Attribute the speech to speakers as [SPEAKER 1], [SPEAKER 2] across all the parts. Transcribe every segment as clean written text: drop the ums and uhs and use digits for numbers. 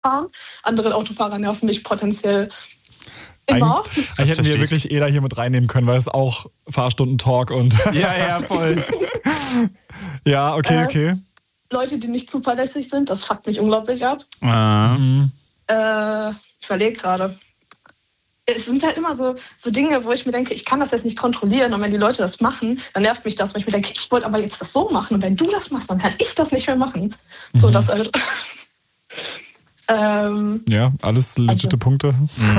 [SPEAKER 1] fahren. Andere Autofahrer nerven mich potenziell immer.
[SPEAKER 2] Eigentlich hätten wir wirklich Eda hier mit reinnehmen können, weil es auch Fahrstunden-Talk und...
[SPEAKER 3] Ja, voll.
[SPEAKER 2] Ja, okay.
[SPEAKER 1] Leute, die nicht zuverlässig sind, das fuckt mich unglaublich ab. Ich überlege gerade. Es sind halt immer so Dinge, wo ich mir denke, ich kann das jetzt nicht kontrollieren. Und wenn die Leute das machen, dann nervt mich das, weil ich mir denke, ich wollte aber jetzt das so machen. Und wenn du das machst, dann kann ich das nicht mehr machen. So, das halt.
[SPEAKER 2] Ja, alles legitime Punkte.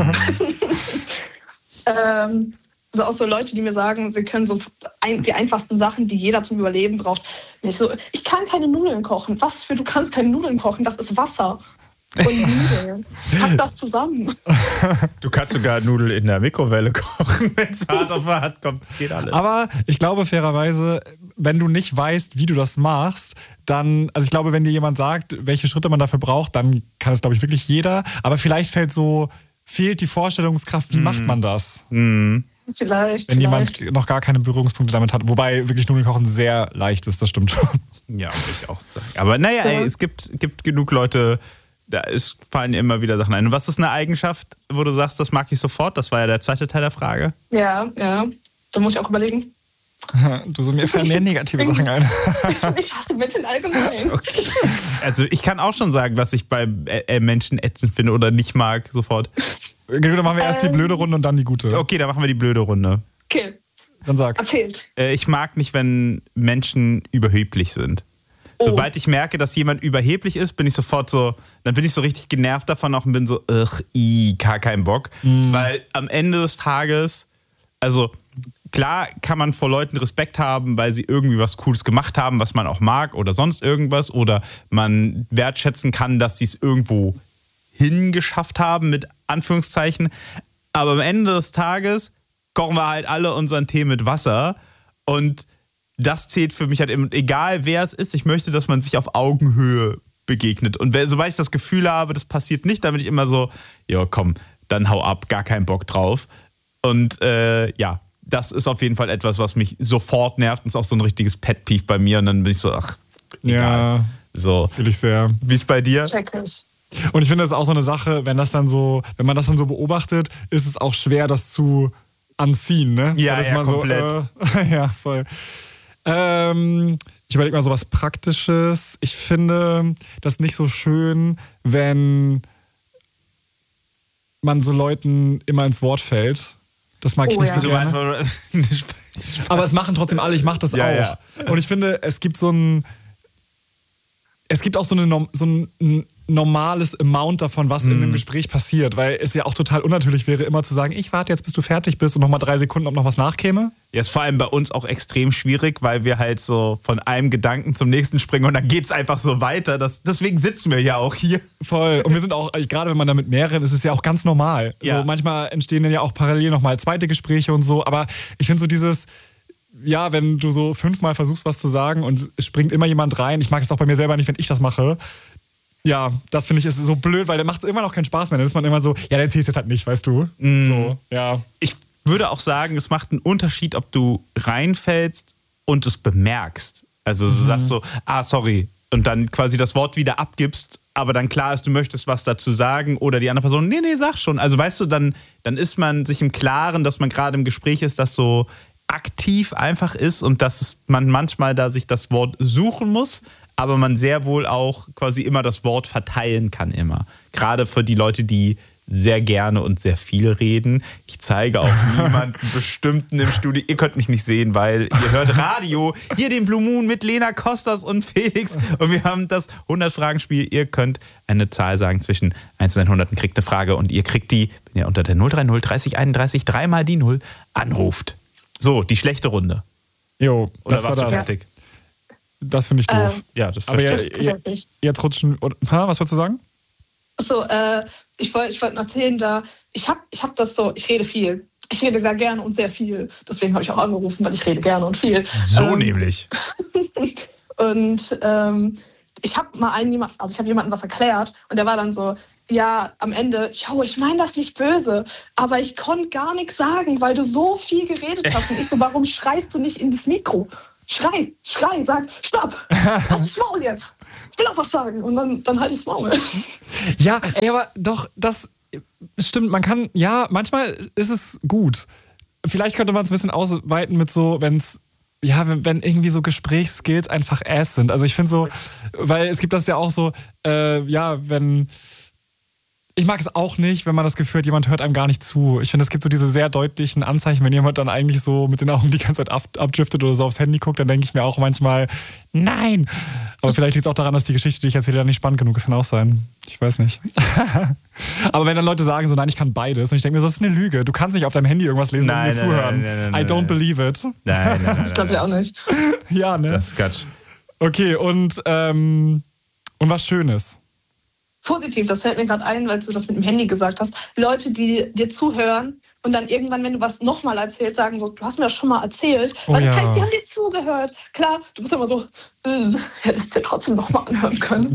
[SPEAKER 1] Also auch so Leute, die mir sagen, sie können so die einfachsten Sachen, die jeder zum Überleben braucht. Ich kann keine Nudeln kochen. Du kannst keine Nudeln kochen? Das ist Wasser. Und Nudeln. Pack das zusammen.
[SPEAKER 3] Du kannst sogar Nudeln in der Mikrowelle kochen, wenn es hart auf hart kommt. Das geht alles.
[SPEAKER 2] Aber ich glaube fairerweise, wenn du nicht weißt, wie du das machst, dann, also ich glaube, wenn dir jemand sagt, welche Schritte man dafür braucht, dann kann es, glaube ich, wirklich jeder. Aber vielleicht fehlt die Vorstellungskraft, wie macht man das?
[SPEAKER 1] Vielleicht.
[SPEAKER 2] Wenn jemand noch gar keine Berührungspunkte damit hat. Wobei wirklich Nudeln kochen sehr leicht ist, das stimmt schon.
[SPEAKER 3] Ja, würde ich auch sagen. Aber naja, es gibt genug Leute, da fallen immer wieder Sachen ein. Und was ist eine Eigenschaft, wo du sagst, das mag ich sofort? Das war ja der zweite Teil der Frage.
[SPEAKER 1] Ja. Da muss ich auch überlegen.
[SPEAKER 2] Mir fallen mehr negative Sachen ein.
[SPEAKER 1] Ich hasse Menschen allgemein.
[SPEAKER 3] Okay. Also ich kann auch schon sagen, was ich bei Menschen ätzend finde oder nicht mag, sofort.
[SPEAKER 2] Gut, dann machen wir erst die blöde Runde und dann die gute.
[SPEAKER 3] Okay, dann machen wir die blöde Runde.
[SPEAKER 1] Okay.
[SPEAKER 2] Dann sag.
[SPEAKER 1] Erzählt.
[SPEAKER 3] Ich mag nicht, wenn Menschen überheblich sind. Sobald ich merke, dass jemand überheblich ist, bin ich sofort so, dann bin ich so richtig genervt davon auch und bin so, gar keinen Bock. Weil am Ende des Tages, also klar kann man vor Leuten Respekt haben, weil sie irgendwie was Cooles gemacht haben, was man auch mag oder sonst irgendwas. Oder man wertschätzen kann, dass sie es irgendwo hingeschafft haben, mit Anführungszeichen. Aber am Ende des Tages kochen wir halt alle unseren Tee mit Wasser. Und das zählt für mich halt eben, egal wer es ist, ich möchte, dass man sich auf Augenhöhe begegnet. Und sobald ich das Gefühl habe, das passiert nicht, dann bin ich immer so, ja komm, dann hau ab, gar keinen Bock drauf. Und das ist auf jeden Fall etwas, was mich sofort nervt. Und ist auch so ein richtiges Pet-Peeve bei mir. Und dann bin ich so, egal.
[SPEAKER 2] Ja,
[SPEAKER 3] so.
[SPEAKER 2] Fühl ich sehr.
[SPEAKER 3] Wie ist bei dir?
[SPEAKER 1] Schrecklich.
[SPEAKER 2] Und ich finde, das ist auch so eine Sache, wenn man das dann so beobachtet, ist es auch schwer, das zu anziehen, ne?
[SPEAKER 3] Ja,
[SPEAKER 2] komplett. Ja, voll. Ich überlege mal so was Praktisches. Ich finde das nicht so schön, wenn man so Leuten immer ins Wort fällt. Das mag ich nicht so gerne. Aber es machen trotzdem alle, ich mache das auch. Ja. Und ich finde, es gibt auch so ein normales Amount davon, was in einem Gespräch passiert, weil es ja auch total unnatürlich wäre, immer zu sagen, ich warte jetzt, bis du fertig bist und nochmal 3 Sekunden, ob noch was nachkäme.
[SPEAKER 3] Ja, ist vor allem bei uns auch extrem schwierig, weil wir halt so von einem Gedanken zum nächsten springen und dann geht es einfach so weiter. Deswegen sitzen wir ja auch hier.
[SPEAKER 2] Voll. Und wir sind auch, gerade wenn man da mit mehreren ist, ist es ja auch ganz normal.
[SPEAKER 3] Ja.
[SPEAKER 2] So, manchmal entstehen dann ja auch parallel nochmal zweite Gespräche und so, aber ich finde so dieses... Ja, wenn du so 5-mal versuchst, was zu sagen und es springt immer jemand rein. Ich mag es auch bei mir selber nicht, wenn ich das mache. Ja, das finde ich ist so blöd, weil dann macht es immer noch keinen Spaß mehr. Dann ist man immer so, ja, dann erzählst du jetzt halt nicht, weißt du? So, ja.
[SPEAKER 3] Ich würde auch sagen, es macht einen Unterschied, ob du reinfällst und es bemerkst. Also du sagst so, sorry. Und dann quasi das Wort wieder abgibst, aber dann klar ist, du möchtest was dazu sagen oder die andere Person, nee, sag schon. Also weißt du, dann ist man sich im Klaren, dass man gerade im Gespräch ist, das so aktiv einfach ist und dass man manchmal da sich das Wort suchen muss, aber man sehr wohl auch quasi immer das Wort verteilen kann immer. Gerade für die Leute, die sehr gerne und sehr viel reden. Ich zeige auch niemanden bestimmten im Studio. Ihr könnt mich nicht sehen, weil ihr hört Radio. Hier den Blue Moon mit Lena Kostas und Felix. Und wir haben das 100-Fragen-Spiel. Ihr könnt eine Zahl sagen zwischen 1 und 100 und kriegt eine Frage. Und ihr kriegt die, wenn ihr unter der 030 30 31 3 die 0 anruft. So, die schlechte Runde.
[SPEAKER 2] Jo,
[SPEAKER 3] oder
[SPEAKER 2] das
[SPEAKER 3] warst
[SPEAKER 2] war
[SPEAKER 3] du
[SPEAKER 2] das.
[SPEAKER 3] fertig?
[SPEAKER 2] Das finde ich doof.
[SPEAKER 3] Ja, das
[SPEAKER 2] aber
[SPEAKER 3] verstehe
[SPEAKER 2] ich. Jetzt rutschen... was wolltest du sagen?
[SPEAKER 1] Achso, ich wollte erzählen, ich hab das so, ich rede viel. Ich rede sehr gerne und sehr viel. Deswegen habe ich auch angerufen, weil ich rede gerne und viel.
[SPEAKER 3] So nämlich.
[SPEAKER 1] Und ich habe jemandem was erklärt und der war dann so, ja, am Ende, ich meine das nicht böse, aber ich konnte gar nichts sagen, weil du so viel geredet hast. Und ich so, warum schreist du nicht in das Mikro? schrei, sag, stopp, halt's Maul jetzt. Ich will auch was sagen. Und dann halte ich's Maul.
[SPEAKER 2] Ja, aber doch, das stimmt. Man kann, ja, manchmal ist es gut. Vielleicht könnte man es ein bisschen ausweiten mit so, wenn irgendwie so Gesprächsskills einfach ass sind. Also ich finde so, weil es gibt das ja auch so, ich mag es auch nicht, wenn man das Gefühl hat, jemand hört einem gar nicht zu. Ich finde, es gibt so diese sehr deutlichen Anzeichen, wenn jemand dann eigentlich so mit den Augen die ganze Zeit abdriftet oder so aufs Handy guckt, dann denke ich mir auch manchmal, nein. Aber vielleicht liegt es auch daran, dass die Geschichte, die ich erzähle, dann nicht spannend genug ist. Kann auch sein. Ich weiß nicht. Aber wenn dann Leute sagen so, nein, ich kann beides. Und ich denke mir, das ist eine Lüge. Du kannst nicht auf deinem Handy irgendwas lesen und mir zuhören. Nein, I don't believe it.
[SPEAKER 3] Nein.
[SPEAKER 1] Das glaube ich auch nicht.
[SPEAKER 2] Ja, ne?
[SPEAKER 3] Das ist Quatsch.
[SPEAKER 2] Okay, und was Schönes.
[SPEAKER 1] Positiv, das fällt mir gerade ein, weil du das mit dem Handy gesagt hast. Leute, die dir zuhören und dann irgendwann, wenn du was nochmal erzählst, sagen so, du hast mir das schon mal erzählt.
[SPEAKER 2] Oh,
[SPEAKER 1] weil das
[SPEAKER 2] ja.
[SPEAKER 1] heißt, die haben dir zugehört. Klar, du bist immer so, hättest dir trotzdem nochmal anhören können.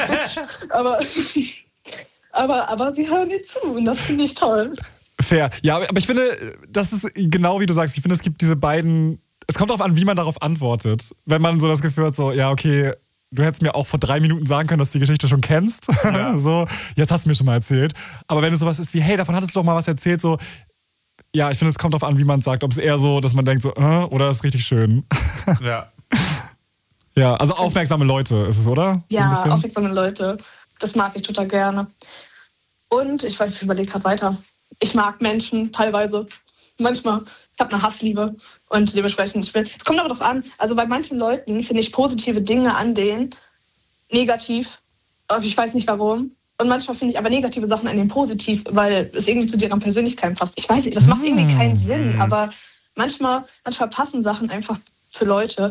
[SPEAKER 1] aber sie hören dir zu und das finde ich toll.
[SPEAKER 2] Fair. Ja, aber ich finde, das ist genau wie du sagst, ich finde, es gibt diese beiden, es kommt darauf an, wie man darauf antwortet. Wenn man so das Gefühl hat, so, ja, okay, du hättest mir auch vor 3 Minuten sagen können, dass du die Geschichte schon kennst. Ja. So, jetzt hast du mir schon mal erzählt. Aber wenn es sowas ist wie, hey, davon hattest du doch mal was erzählt, so, ja, ich finde, es kommt darauf an, wie man es sagt. Ob es eher so, dass man denkt, so, oder das ist richtig schön.
[SPEAKER 3] Ja.
[SPEAKER 2] Ja, also aufmerksame Leute ist es, oder?
[SPEAKER 1] Ja,
[SPEAKER 2] so
[SPEAKER 1] aufmerksame Leute. Das mag ich total gerne. Und ich überlege gerade weiter. Ich mag Menschen teilweise. Manchmal. Ich habe eine Hassliebe. Und dementsprechend, es kommt aber doch an. Also bei manchen Leuten finde ich positive Dinge an denen negativ. Ich weiß nicht warum. Und manchmal finde ich aber negative Sachen an denen positiv, weil es irgendwie zu deren Persönlichkeit passt. Ich weiß nicht, das macht irgendwie keinen Sinn. Aber manchmal passen Sachen einfach zu Leute.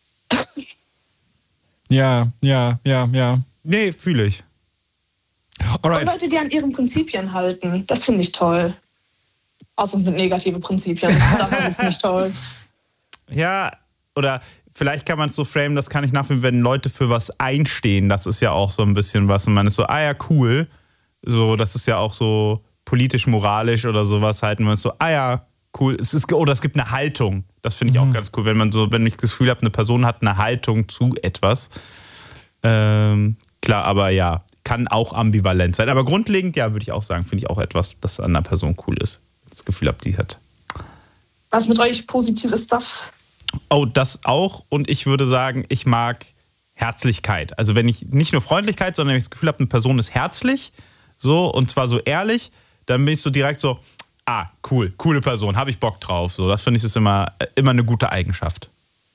[SPEAKER 2] Ja.
[SPEAKER 3] Nee, fühle ich.
[SPEAKER 2] Alright.
[SPEAKER 1] Und Leute, die an ihren Prinzipien halten, das finde ich toll. Außer es sind negative Prinzipien. Das ist nicht toll.
[SPEAKER 3] Ja, oder vielleicht kann man es so framen, das kann ich nachvollziehen, wenn Leute für was einstehen. Das ist ja auch so ein bisschen was. Und man ist so, ja, cool. So, das ist ja auch so politisch, moralisch oder sowas halt. Und man ist so, ja, cool. Es gibt eine Haltung. Das finde ich auch ganz cool. Wenn ich das Gefühl habe, eine Person hat eine Haltung zu etwas. Klar, aber ja, kann auch ambivalent sein. Aber grundlegend, ja, würde ich auch sagen, finde ich auch etwas, das an einer Person cool ist. Das Gefühl habe, die hat.
[SPEAKER 1] Was mit euch positives Stuff?
[SPEAKER 3] Oh, das auch. Und ich würde sagen, ich mag Herzlichkeit. Also wenn ich nicht nur Freundlichkeit, sondern wenn ich das Gefühl habe, eine Person ist herzlich, so, und zwar so ehrlich, dann bin ich so direkt so, cool, coole Person, habe ich Bock drauf. So, das finde ich ist immer eine gute Eigenschaft.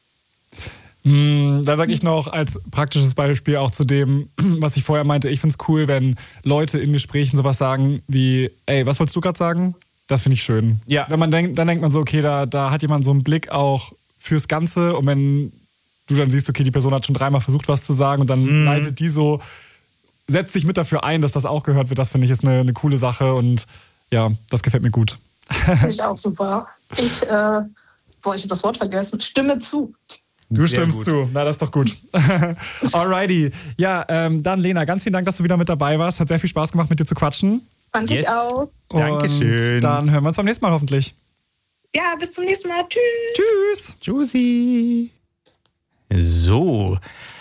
[SPEAKER 2] Da sage ich noch als praktisches Beispiel auch zu dem, was ich vorher meinte, ich finde es cool, wenn Leute in Gesprächen sowas sagen wie, ey, was wolltest du gerade sagen? Das finde ich schön.
[SPEAKER 3] Ja.
[SPEAKER 2] Wenn man dann denkt man so, okay, da hat jemand so einen Blick auch fürs Ganze und wenn du dann siehst, okay, die Person hat schon 3-mal versucht, was zu sagen und dann leitet die so, setzt sich mit dafür ein, dass das auch gehört wird, das finde ich ist eine coole Sache und ja, das gefällt mir gut.
[SPEAKER 1] Finde ich auch super. Ich habe das Wort vergessen. Stimme zu.
[SPEAKER 2] Du
[SPEAKER 3] Sehr
[SPEAKER 2] stimmst
[SPEAKER 3] gut.
[SPEAKER 2] zu. Na, das ist doch gut. Alrighty. Ja, dann Lena, ganz vielen Dank, dass du wieder mit dabei warst. Hat sehr viel Spaß gemacht, mit dir zu quatschen.
[SPEAKER 1] Fand ich auch.
[SPEAKER 3] Dankeschön.
[SPEAKER 2] Und dann hören wir uns beim nächsten Mal hoffentlich.
[SPEAKER 1] Ja, bis zum nächsten Mal. Tschüss.
[SPEAKER 2] Tschüss.
[SPEAKER 3] Tschüssi. So.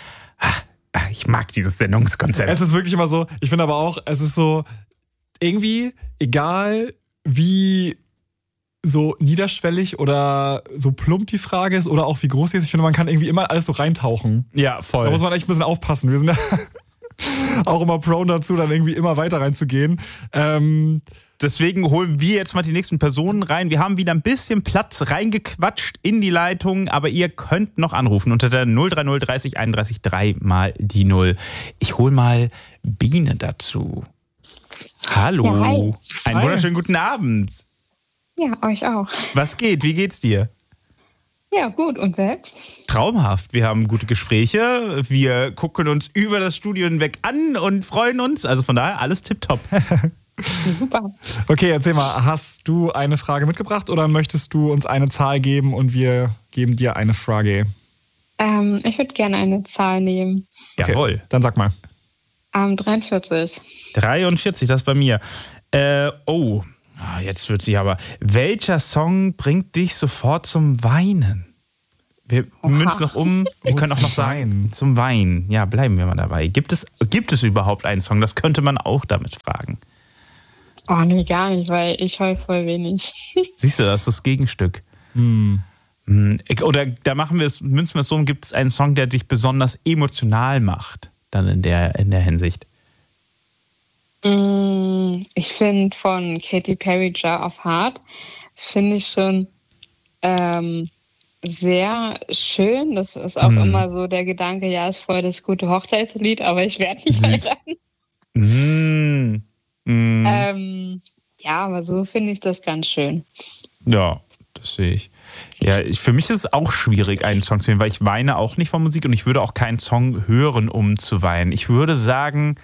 [SPEAKER 3] Ich mag dieses Sendungskonzept.
[SPEAKER 2] Es ist wirklich immer so, ich finde aber auch, es ist so, irgendwie, egal wie so niederschwellig oder so plump die Frage ist oder auch wie groß sie ist, ich finde, man kann irgendwie immer alles so reintauchen.
[SPEAKER 3] Ja, voll.
[SPEAKER 2] Da muss man echt ein bisschen aufpassen. Wir sind ja auch immer prone dazu, dann irgendwie immer weiter reinzugehen.
[SPEAKER 3] Deswegen holen wir jetzt mal die nächsten Personen rein. Wir haben wieder ein bisschen Platz reingequatscht in die Leitung, aber ihr könnt noch anrufen unter der 030 30 31 3 mal die 0. Ich hole mal Biene dazu. Hallo.
[SPEAKER 4] Ja, hi.
[SPEAKER 3] Einen
[SPEAKER 2] Hi.
[SPEAKER 3] wunderschönen guten Abend.
[SPEAKER 4] Ja, euch auch.
[SPEAKER 3] Was geht? Wie geht's dir?
[SPEAKER 4] Ja, gut. Und selbst?
[SPEAKER 3] Traumhaft. Wir haben gute Gespräche. Wir gucken uns über das Studio hinweg an und freuen uns. Also von daher alles tipptopp.
[SPEAKER 4] Super.
[SPEAKER 2] Okay, erzähl mal, hast du eine Frage mitgebracht oder möchtest du uns eine Zahl geben und wir geben dir eine Frage?
[SPEAKER 4] Ich würde gerne eine Zahl nehmen.
[SPEAKER 2] Okay,
[SPEAKER 3] Jawohl.
[SPEAKER 2] dann sag mal.
[SPEAKER 4] 43.
[SPEAKER 3] 43, das ist bei mir. Jetzt wird sie aber. Welcher Song bringt dich sofort zum Weinen? Wir münzen noch um. Wir können auch noch sagen, zum Wein. Ja, bleiben wir mal dabei. Gibt es überhaupt einen Song? Das könnte man auch damit fragen.
[SPEAKER 4] Oh, nee, gar nicht, weil ich höre voll wenig.
[SPEAKER 3] Siehst du, das ist das Gegenstück. Oder da münzen wir es so, gibt es einen Song, der dich besonders emotional macht, dann in der Hinsicht?
[SPEAKER 4] Ich finde von Katy Perry Jar of Heart, das finde ich schon sehr schön. Das ist auch immer so der Gedanke, ja, ist voll das gute Hochzeitslied, aber ich werde nicht heiraten. Ja, aber so finde ich das ganz schön.
[SPEAKER 3] Ja, das sehe ich. Ja, für mich ist es auch schwierig, einen Song zu wählen, weil ich weine auch nicht von Musik und ich würde auch keinen Song hören, um zu weinen. Ich würde sagen,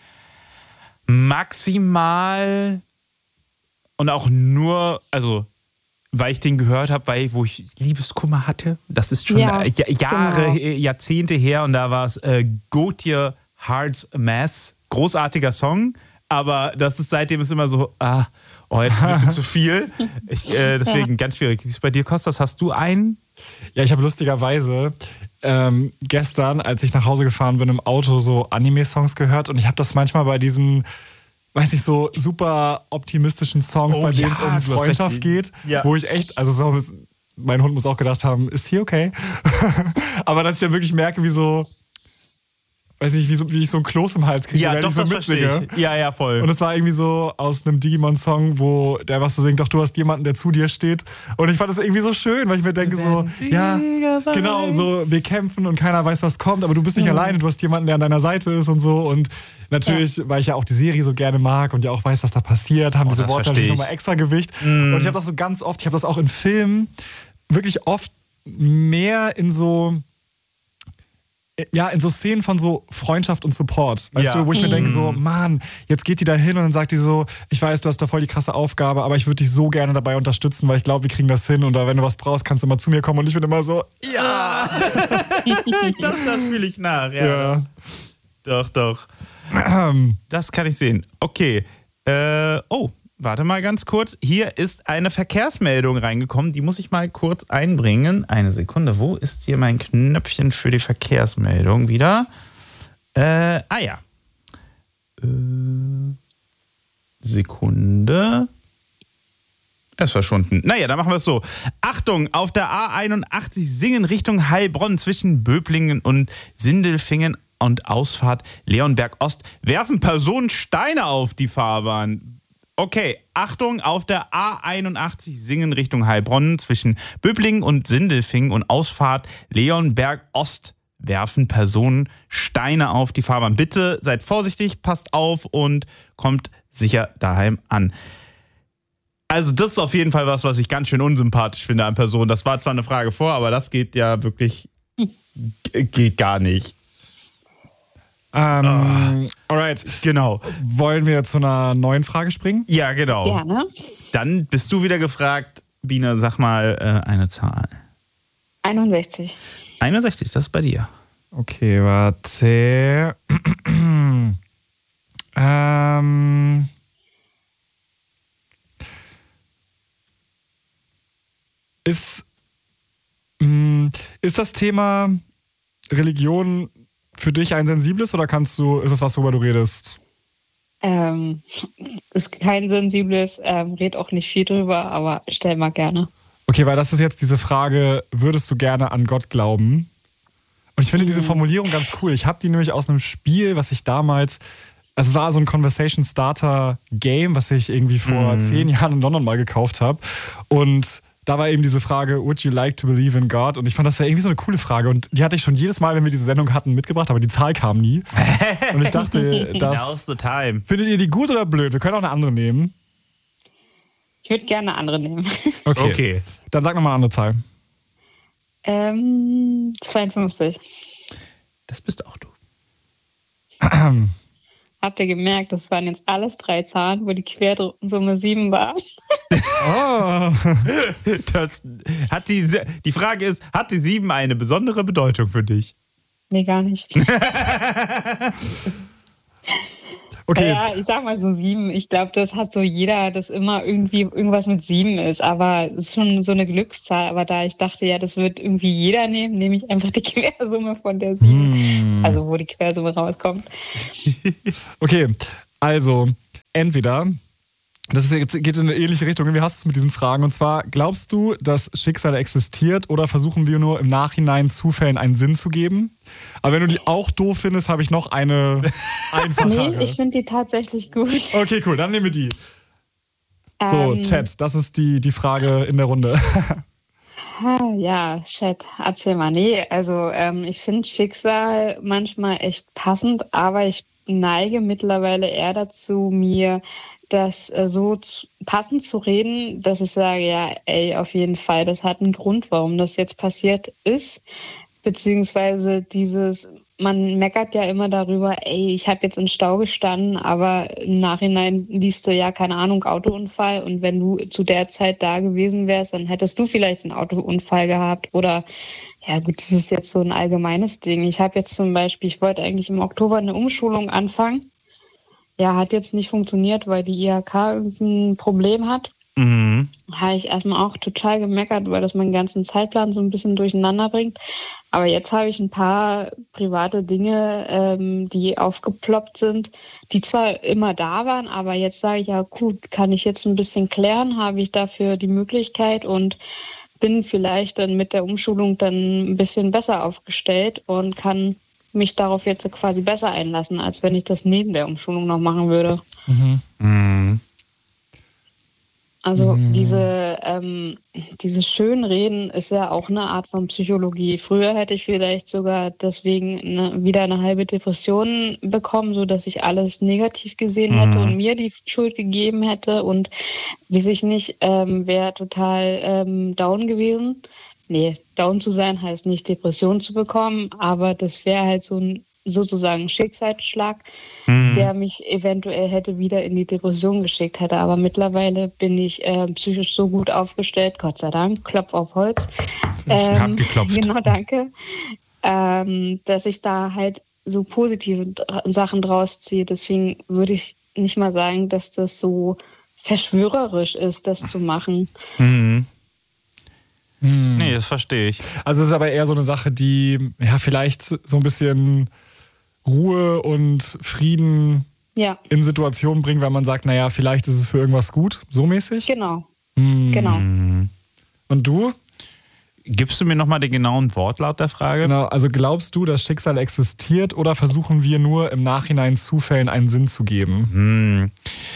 [SPEAKER 3] maximal und auch nur, also weil ich den gehört habe, wo ich Liebeskummer hatte. Das ist schon Jahrzehnte her und da war es Gautier Heart's Mess. Großartiger Song, aber das ist seitdem ist immer so, jetzt ein bisschen zu viel. Deswegen ganz schwierig. Wie ist es bei dir, Kostas? Hast du einen?
[SPEAKER 2] Ja, ich habe lustigerweise gestern, als ich nach Hause gefahren bin, im Auto so Anime-Songs gehört und ich habe das manchmal bei diesen, weiß nicht, so super optimistischen Songs, bei denen es um Freundschaft geht, wo ich echt, also mein Hund muss auch gedacht haben, ist hier okay? Aber dass ich dann wirklich merke, wie so, weiß nicht, wie ich so ein Kloß im Hals kriege,
[SPEAKER 3] wenn
[SPEAKER 2] ich so
[SPEAKER 3] das
[SPEAKER 2] mitsinge.
[SPEAKER 3] verstehe ich. Ja, voll.
[SPEAKER 2] Und es war irgendwie so aus einem Digimon-Song, wo der was so singt, doch du hast jemanden, der zu dir steht. Und ich fand das irgendwie so schön, weil ich mir denke so, ja, genau, so wir kämpfen und keiner weiß, was kommt, aber du bist nicht alleine, du hast jemanden, der an deiner Seite ist und so. Und natürlich, weil ich ja auch die Serie so gerne mag und ja auch weiß, was da passiert, haben diese Worte natürlich nochmal extra Gewicht. Und ich habe das so ganz oft, ich habe das auch in Filmen wirklich oft mehr in so Szenen von so Freundschaft und Support, weißt du, wo ich mir denke so, Mann, jetzt geht die da hin und dann sagt die so, ich weiß, du hast da voll die krasse Aufgabe, aber ich würde dich so gerne dabei unterstützen, weil ich glaube, wir kriegen das hin und wenn du was brauchst, kannst du immer zu mir kommen und ich bin immer so, ja.
[SPEAKER 3] das fühle ich nach, ja. Doch. Das kann ich sehen. Okay, warte mal ganz kurz. Hier ist eine Verkehrsmeldung reingekommen. Die muss ich mal kurz einbringen. Eine Sekunde. Wo ist hier mein Knöpfchen für die Verkehrsmeldung wieder? Sekunde. Er ist verschwunden. Naja, dann machen wir es so. Achtung, auf der A81 Singen Richtung Heilbronn zwischen Böblingen und Sindelfingen und Ausfahrt Leonberg Ost werfen Personen Steine auf die Fahrbahn. Okay, Achtung, auf der A81 Singen Richtung Heilbronn zwischen Böblingen und Sindelfingen und Ausfahrt Leonberg Ost werfen Personen Steine auf die Fahrbahn. Bitte seid vorsichtig, passt auf und kommt sicher daheim an. Also das ist auf jeden Fall was ich ganz schön unsympathisch finde an Personen. Das war zwar eine Frage vor, aber das geht ja wirklich, geht gar nicht.
[SPEAKER 2] Alright,
[SPEAKER 3] genau.
[SPEAKER 2] Wollen wir zu einer neuen Frage springen?
[SPEAKER 3] Ja, genau.
[SPEAKER 4] Gerne.
[SPEAKER 3] Dann bist du wieder gefragt. Biene, sag mal eine Zahl.
[SPEAKER 4] 61.
[SPEAKER 3] 61, das ist bei dir.
[SPEAKER 2] Okay, warte. Ist das Thema Religion für dich ein sensibles oder ist es was, worüber du redest?
[SPEAKER 4] Ist kein sensibles, red auch nicht viel drüber, aber stell mal gerne.
[SPEAKER 2] Okay, weil das ist jetzt diese Frage, würdest du gerne an Gott glauben? Und ich finde diese Formulierung ganz cool. Ich habe die nämlich aus einem Spiel, was ich damals, es war so ein Conversation Starter Game, was ich irgendwie vor 10 Jahren in London mal gekauft habe. Und da war eben diese Frage, would you like to believe in God? Und ich fand das ja irgendwie so eine coole Frage. Und die hatte ich schon jedes Mal, wenn wir diese Sendung hatten, mitgebracht, aber die Zahl kam nie. Und ich dachte,
[SPEAKER 3] Now's the time.
[SPEAKER 2] Findet ihr die gut oder blöd? Wir können auch eine andere nehmen.
[SPEAKER 4] Ich würde gerne eine andere nehmen.
[SPEAKER 2] Okay. Dann sag nochmal eine andere Zahl.
[SPEAKER 4] 52.
[SPEAKER 3] Das bist auch du.
[SPEAKER 4] Habt ihr gemerkt, das waren jetzt alles 3 Zahlen, wo die Quersumme 7 war?
[SPEAKER 2] Oh.
[SPEAKER 3] Die Frage ist, hat die 7 eine besondere Bedeutung für dich?
[SPEAKER 4] Nee, gar nicht.
[SPEAKER 2] Okay.
[SPEAKER 4] Ja, ich sag mal so 7. Ich glaube, das hat so jeder, dass immer irgendwie irgendwas mit 7 ist. Aber es ist schon so eine Glückszahl. Aber da ich dachte, ja, das wird irgendwie jeder nehmen, nehme ich einfach die Quersumme von der 7. Also wo die Quersumme rauskommt.
[SPEAKER 2] Okay, also entweder, geht in eine ähnliche Richtung, wie hast du es mit diesen Fragen? Und zwar, glaubst du, dass Schicksal existiert oder versuchen wir nur im Nachhinein Zufällen einen Sinn zu geben? Aber wenn du die auch doof findest, habe ich noch eine einfachere.
[SPEAKER 4] Nee, ich finde die tatsächlich gut.
[SPEAKER 2] Okay, cool, dann nehmen wir die. So, Chat, das ist die Frage in der Runde.
[SPEAKER 4] Ja, Chat, erzähl mal. Nee, also ich finde Schicksal manchmal echt passend, aber ich neige mittlerweile eher dazu, mir das so passend zu reden, dass ich sage, ja, ey, auf jeden Fall, das hat einen Grund, warum das jetzt passiert ist. Beziehungsweise man meckert ja immer darüber, ey, ich habe jetzt im Stau gestanden, aber im Nachhinein liest du ja, keine Ahnung, Autounfall. Und wenn du zu der Zeit da gewesen wärst, dann hättest du vielleicht einen Autounfall gehabt. Oder, ja gut, das ist jetzt so ein allgemeines Ding. Ich habe jetzt zum Beispiel, ich wollte eigentlich im Oktober eine Umschulung anfangen. Ja, hat jetzt nicht funktioniert, weil die IHK irgendein Problem hat. Habe ich erstmal auch total gemeckert, weil das meinen ganzen Zeitplan so ein bisschen durcheinander bringt. Aber jetzt habe ich ein paar private Dinge, die aufgeploppt sind, die zwar immer da waren, aber jetzt sage ich, ja gut, kann ich jetzt ein bisschen klären, habe ich dafür die Möglichkeit und bin vielleicht dann mit der Umschulung dann ein bisschen besser aufgestellt und kann mich darauf jetzt quasi besser einlassen, als wenn ich das neben der Umschulung noch machen würde. Also dieses Schönreden ist ja auch eine Art von Psychologie. Früher hätte ich vielleicht sogar deswegen wieder eine halbe Depression bekommen, sodass ich alles negativ gesehen hätte und mir die Schuld gegeben hätte und weiß ich nicht, wäre total down gewesen. Nee, down zu sein heißt nicht Depression zu bekommen, aber das wäre halt so ein sozusagen Schicksalsschlag, der mich eventuell hätte wieder in die Depression geschickt hätte. Aber mittlerweile bin ich psychisch so gut aufgestellt, Gott sei Dank, Klopf auf Holz.
[SPEAKER 3] Ich hab geklopft.
[SPEAKER 4] Genau, danke. Dass ich da halt so positive Sachen draus ziehe. Deswegen würde ich nicht mal sagen, dass das so verschwörerisch ist, das zu machen.
[SPEAKER 3] Nee, das verstehe ich.
[SPEAKER 2] Also es ist aber eher so eine Sache, die ja vielleicht so ein bisschen Ruhe und Frieden in Situationen bringt, weil man sagt, naja, vielleicht ist es für irgendwas gut, so mäßig.
[SPEAKER 4] Genau. Genau.
[SPEAKER 2] Und du?
[SPEAKER 3] Gibst du mir nochmal den genauen Wortlaut der Frage?
[SPEAKER 2] Genau, also glaubst du, dass Schicksal existiert oder versuchen wir nur im Nachhinein Zufällen einen Sinn zu geben?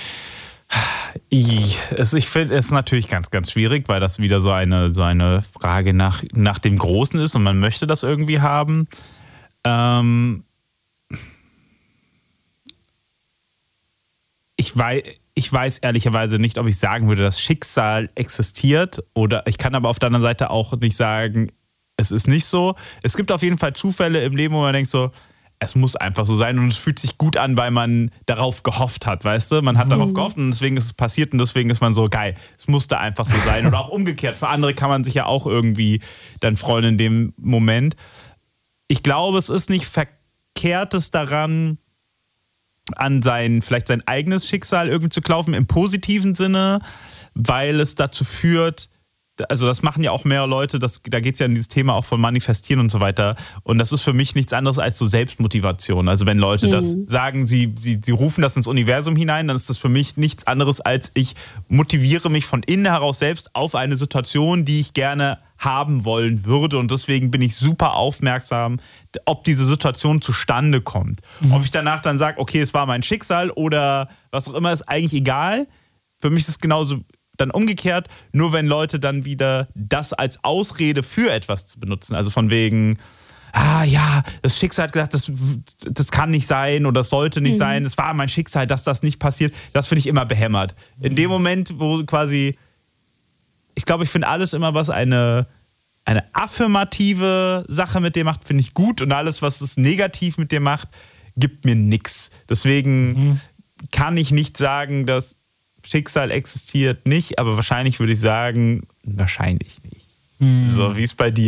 [SPEAKER 3] Ich finde es natürlich ganz, ganz schwierig, weil das wieder so eine Frage nach dem Großen ist und man möchte das irgendwie haben. Ich weiß ehrlicherweise nicht, ob ich sagen würde, dass Schicksal existiert, oder ich kann aber auf der anderen Seite auch nicht sagen, es ist nicht so. Es gibt auf jeden Fall Zufälle im Leben, wo man denkt so, es muss einfach so sein und es fühlt sich gut an, weil man darauf gehofft hat, weißt du? Man hat darauf gehofft und deswegen ist es passiert und deswegen ist man so, geil, es musste einfach so sein. Oder auch umgekehrt, für andere kann man sich ja auch irgendwie dann freuen in dem Moment. Ich glaube, es ist nicht Verkehrtes daran, an vielleicht sein eigenes Schicksal irgendwie zu glauben, im positiven Sinne, weil es dazu führt, also das machen ja auch mehr Leute, da geht es ja in dieses Thema auch von Manifestieren und so weiter. Und das ist für mich nichts anderes als so Selbstmotivation. Also wenn Leute das sagen, sie rufen das ins Universum hinein, dann ist das für mich nichts anderes als ich motiviere mich von innen heraus selbst auf eine Situation, die ich gerne haben wollen würde. Und deswegen bin ich super aufmerksam, ob diese Situation zustande kommt. Ob ich danach dann sage, okay, es war mein Schicksal oder was auch immer, ist eigentlich egal. Für mich ist es genauso dann umgekehrt, nur wenn Leute dann wieder das als Ausrede für etwas zu benutzen. Also von wegen, das Schicksal hat gesagt, das kann nicht sein oder das sollte nicht sein. Es war mein Schicksal, dass das nicht passiert. Das finde ich immer behämmert. In dem Moment, wo quasi, ich glaube, ich finde alles immer, was eine affirmative Sache mit dir macht, finde ich gut. Und alles, was es negativ mit dir macht, gibt mir nichts. Deswegen kann ich nicht sagen, dass Schicksal existiert nicht, aber wahrscheinlich würde ich sagen, wahrscheinlich nicht. So, wie ist bei dir?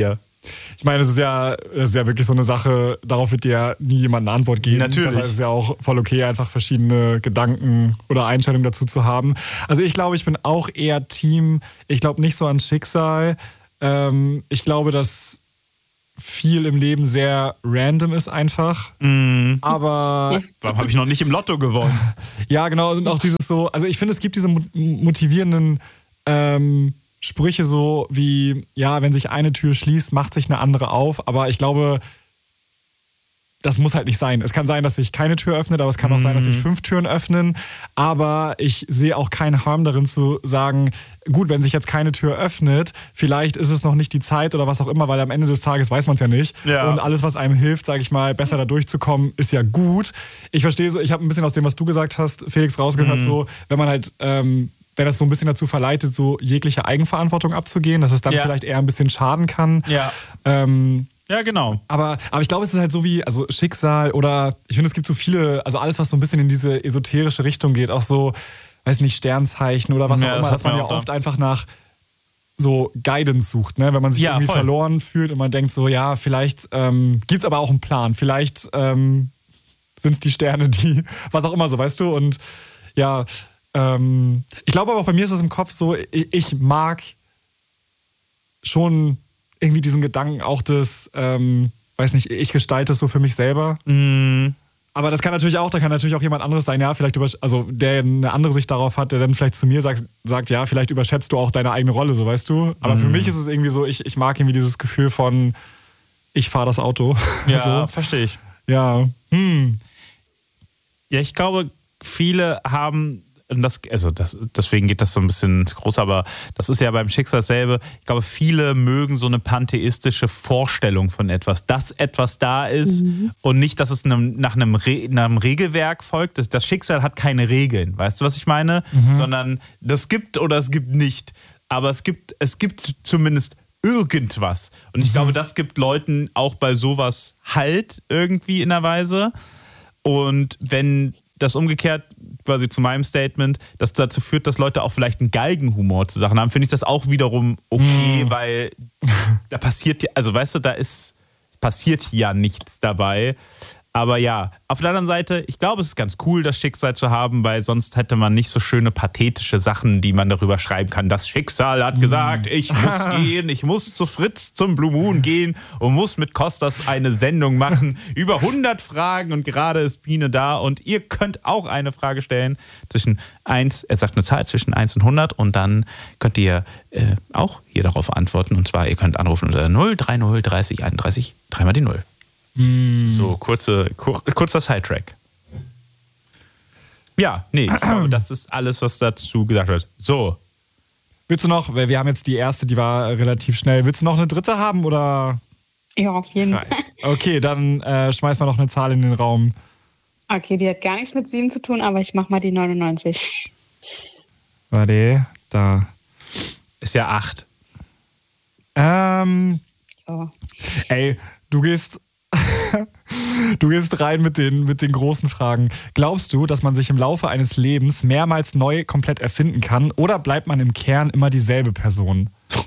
[SPEAKER 2] Ich meine, das ist ja wirklich so eine Sache, darauf wird dir ja nie jemand eine Antwort geben.
[SPEAKER 3] Natürlich.
[SPEAKER 2] Das heißt, es ist ja auch voll okay, einfach verschiedene Gedanken oder Einstellungen dazu zu haben. Also ich glaube, ich bin auch eher Team, ich glaube nicht so an Schicksal. Ich glaube, dass viel im Leben sehr random ist einfach. Aber
[SPEAKER 3] Warum habe ich noch nicht im Lotto gewonnen?
[SPEAKER 2] ja, genau, und auch dieses so, also ich finde, es gibt diese motivierenden Sprüche so wie, ja, wenn sich eine Tür schließt, macht sich eine andere auf. Aber ich glaube, das muss halt nicht sein. Es kann sein, dass sich keine Tür öffnet, aber es kann auch sein, dass sich 5 Türen öffnen. Aber ich sehe auch keinen Harm darin zu sagen, gut, wenn sich jetzt keine Tür öffnet, vielleicht ist es noch nicht die Zeit oder was auch immer, weil am Ende des Tages weiß man es ja nicht.
[SPEAKER 3] Ja.
[SPEAKER 2] Und alles, was einem hilft, sage ich mal, besser da durchzukommen, ist ja gut. Ich verstehe so, ich habe ein bisschen aus dem, was du gesagt hast, Felix, rausgehört, so, wenn man halt wenn das so ein bisschen dazu verleitet, so jegliche Eigenverantwortung abzugehen, dass es dann vielleicht eher ein bisschen schaden kann.
[SPEAKER 3] Ja. Ja, genau.
[SPEAKER 2] Aber ich glaube, es ist halt so wie, also Schicksal oder ich finde, es gibt so viele, also alles, was so ein bisschen in diese esoterische Richtung geht, auch so, weiß nicht, Sternzeichen oder was auch immer, dass man ja oft einfach nach so Guidance sucht, ne? Wenn man sich irgendwie verloren fühlt und man denkt so, ja, vielleicht gibt's aber auch einen Plan, vielleicht sind es die Sterne, die, was auch immer so, weißt du, und ja, ich glaube aber auch bei mir ist es im Kopf so, ich mag schon irgendwie diesen Gedanken auch des, weiß nicht, ich gestalte es so für mich selber. Aber das kann natürlich auch jemand anderes sein, ja, vielleicht der eine andere Sicht darauf hat, der dann vielleicht zu mir sagt, ja, vielleicht überschätzt du auch deine eigene Rolle, so, weißt du. Aber für mich ist es irgendwie so, ich mag irgendwie dieses Gefühl von, ich fahre das Auto.
[SPEAKER 3] Ja,
[SPEAKER 2] so.
[SPEAKER 3] verstehe ich.
[SPEAKER 2] Ja.
[SPEAKER 3] Ja, ich glaube, viele haben deswegen geht das so ein bisschen ins Große, aber das ist ja beim Schicksal dasselbe. Ich glaube, viele mögen so eine pantheistische Vorstellung von etwas, dass etwas da ist und nicht, dass es nach einem Regelwerk folgt. Das Schicksal hat keine Regeln, weißt du, was ich meine? Sondern das gibt oder es gibt nicht. Aber es gibt zumindest irgendwas. Und ich glaube, das gibt Leuten auch bei sowas Halt irgendwie in einer Weise. Und wenn das umgekehrt quasi zu meinem Statement, das dazu führt, dass Leute auch vielleicht einen Galgenhumor zu Sachen haben, finde ich das auch wiederum okay, weil da passiert, also weißt du, passiert ja nichts dabei. Aber ja, auf der anderen Seite, ich glaube, es ist ganz cool, das Schicksal zu haben, weil sonst hätte man nicht so schöne pathetische Sachen, die man darüber schreiben kann. Das Schicksal hat gesagt, ich muss gehen, ich muss zu Fritz zum Blue Moon gehen und muss mit Kostas eine Sendung machen über 100 Fragen und gerade ist Biene da und ihr könnt auch eine Frage stellen er sagt eine Zahl zwischen 1 und 100 und dann könnt ihr auch hier darauf antworten und zwar, ihr könnt anrufen unter 030 30 31 3 die 0. So, kurzer Sidetrack. Ja, nee, ich glaube, das ist alles, was dazu gesagt wird. So.
[SPEAKER 2] Willst du noch, weil wir haben jetzt die erste, die war relativ schnell. Willst du noch eine dritte haben oder?
[SPEAKER 4] Ja, auf jeden Fall.
[SPEAKER 2] Okay, dann schmeiß mal noch eine Zahl in den Raum.
[SPEAKER 4] Okay, die hat gar nichts mit 7 zu tun, aber ich mach mal die 99.
[SPEAKER 2] Warte, da.
[SPEAKER 3] Ist ja 8.
[SPEAKER 4] Oh.
[SPEAKER 2] Ey, du gehst rein mit den großen Fragen. Glaubst du, dass man sich im Laufe eines Lebens mehrmals neu komplett erfinden kann oder bleibt man im Kern immer dieselbe Person?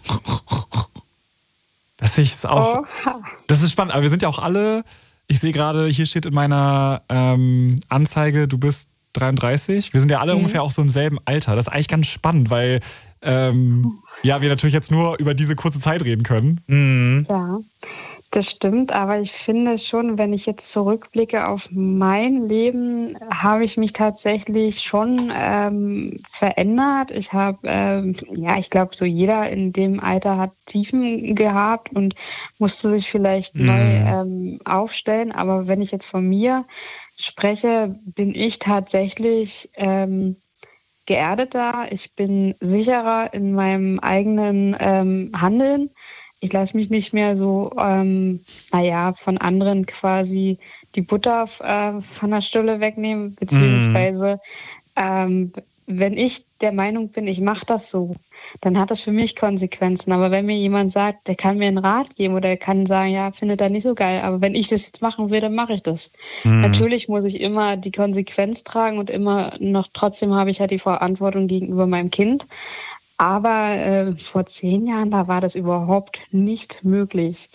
[SPEAKER 2] Das ist auch. Das ist spannend, aber wir sind ja auch alle. Ich sehe gerade, hier steht in meiner Anzeige, du bist 33. Wir sind ja alle ungefähr auch so im selben Alter. Das ist eigentlich ganz spannend, weil wir natürlich jetzt nur über diese kurze Zeit reden können.
[SPEAKER 4] Ja, das stimmt, aber ich finde schon, wenn ich jetzt zurückblicke auf mein Leben, habe ich mich tatsächlich schon verändert. Ich habe, ich glaube, so jeder in dem Alter hat Tiefen gehabt und musste sich vielleicht neu aufstellen. Aber wenn ich jetzt von mir spreche, bin ich tatsächlich geerdeter. Ich bin sicherer in meinem eigenen Handeln. Ich lasse mich nicht mehr so, von anderen quasi die Butter von der Stulle wegnehmen, beziehungsweise wenn ich der Meinung bin, ich mache das so, dann hat das für mich Konsequenzen. Aber wenn mir jemand sagt, der kann mir einen Rat geben oder der kann sagen, ja, findet er nicht so geil, aber wenn ich das jetzt machen will, dann mache ich das. Natürlich muss ich immer die Konsequenz tragen und immer noch trotzdem habe ich halt die Verantwortung gegenüber meinem Kind. Aber vor 10 Jahren, da war das überhaupt nicht möglich.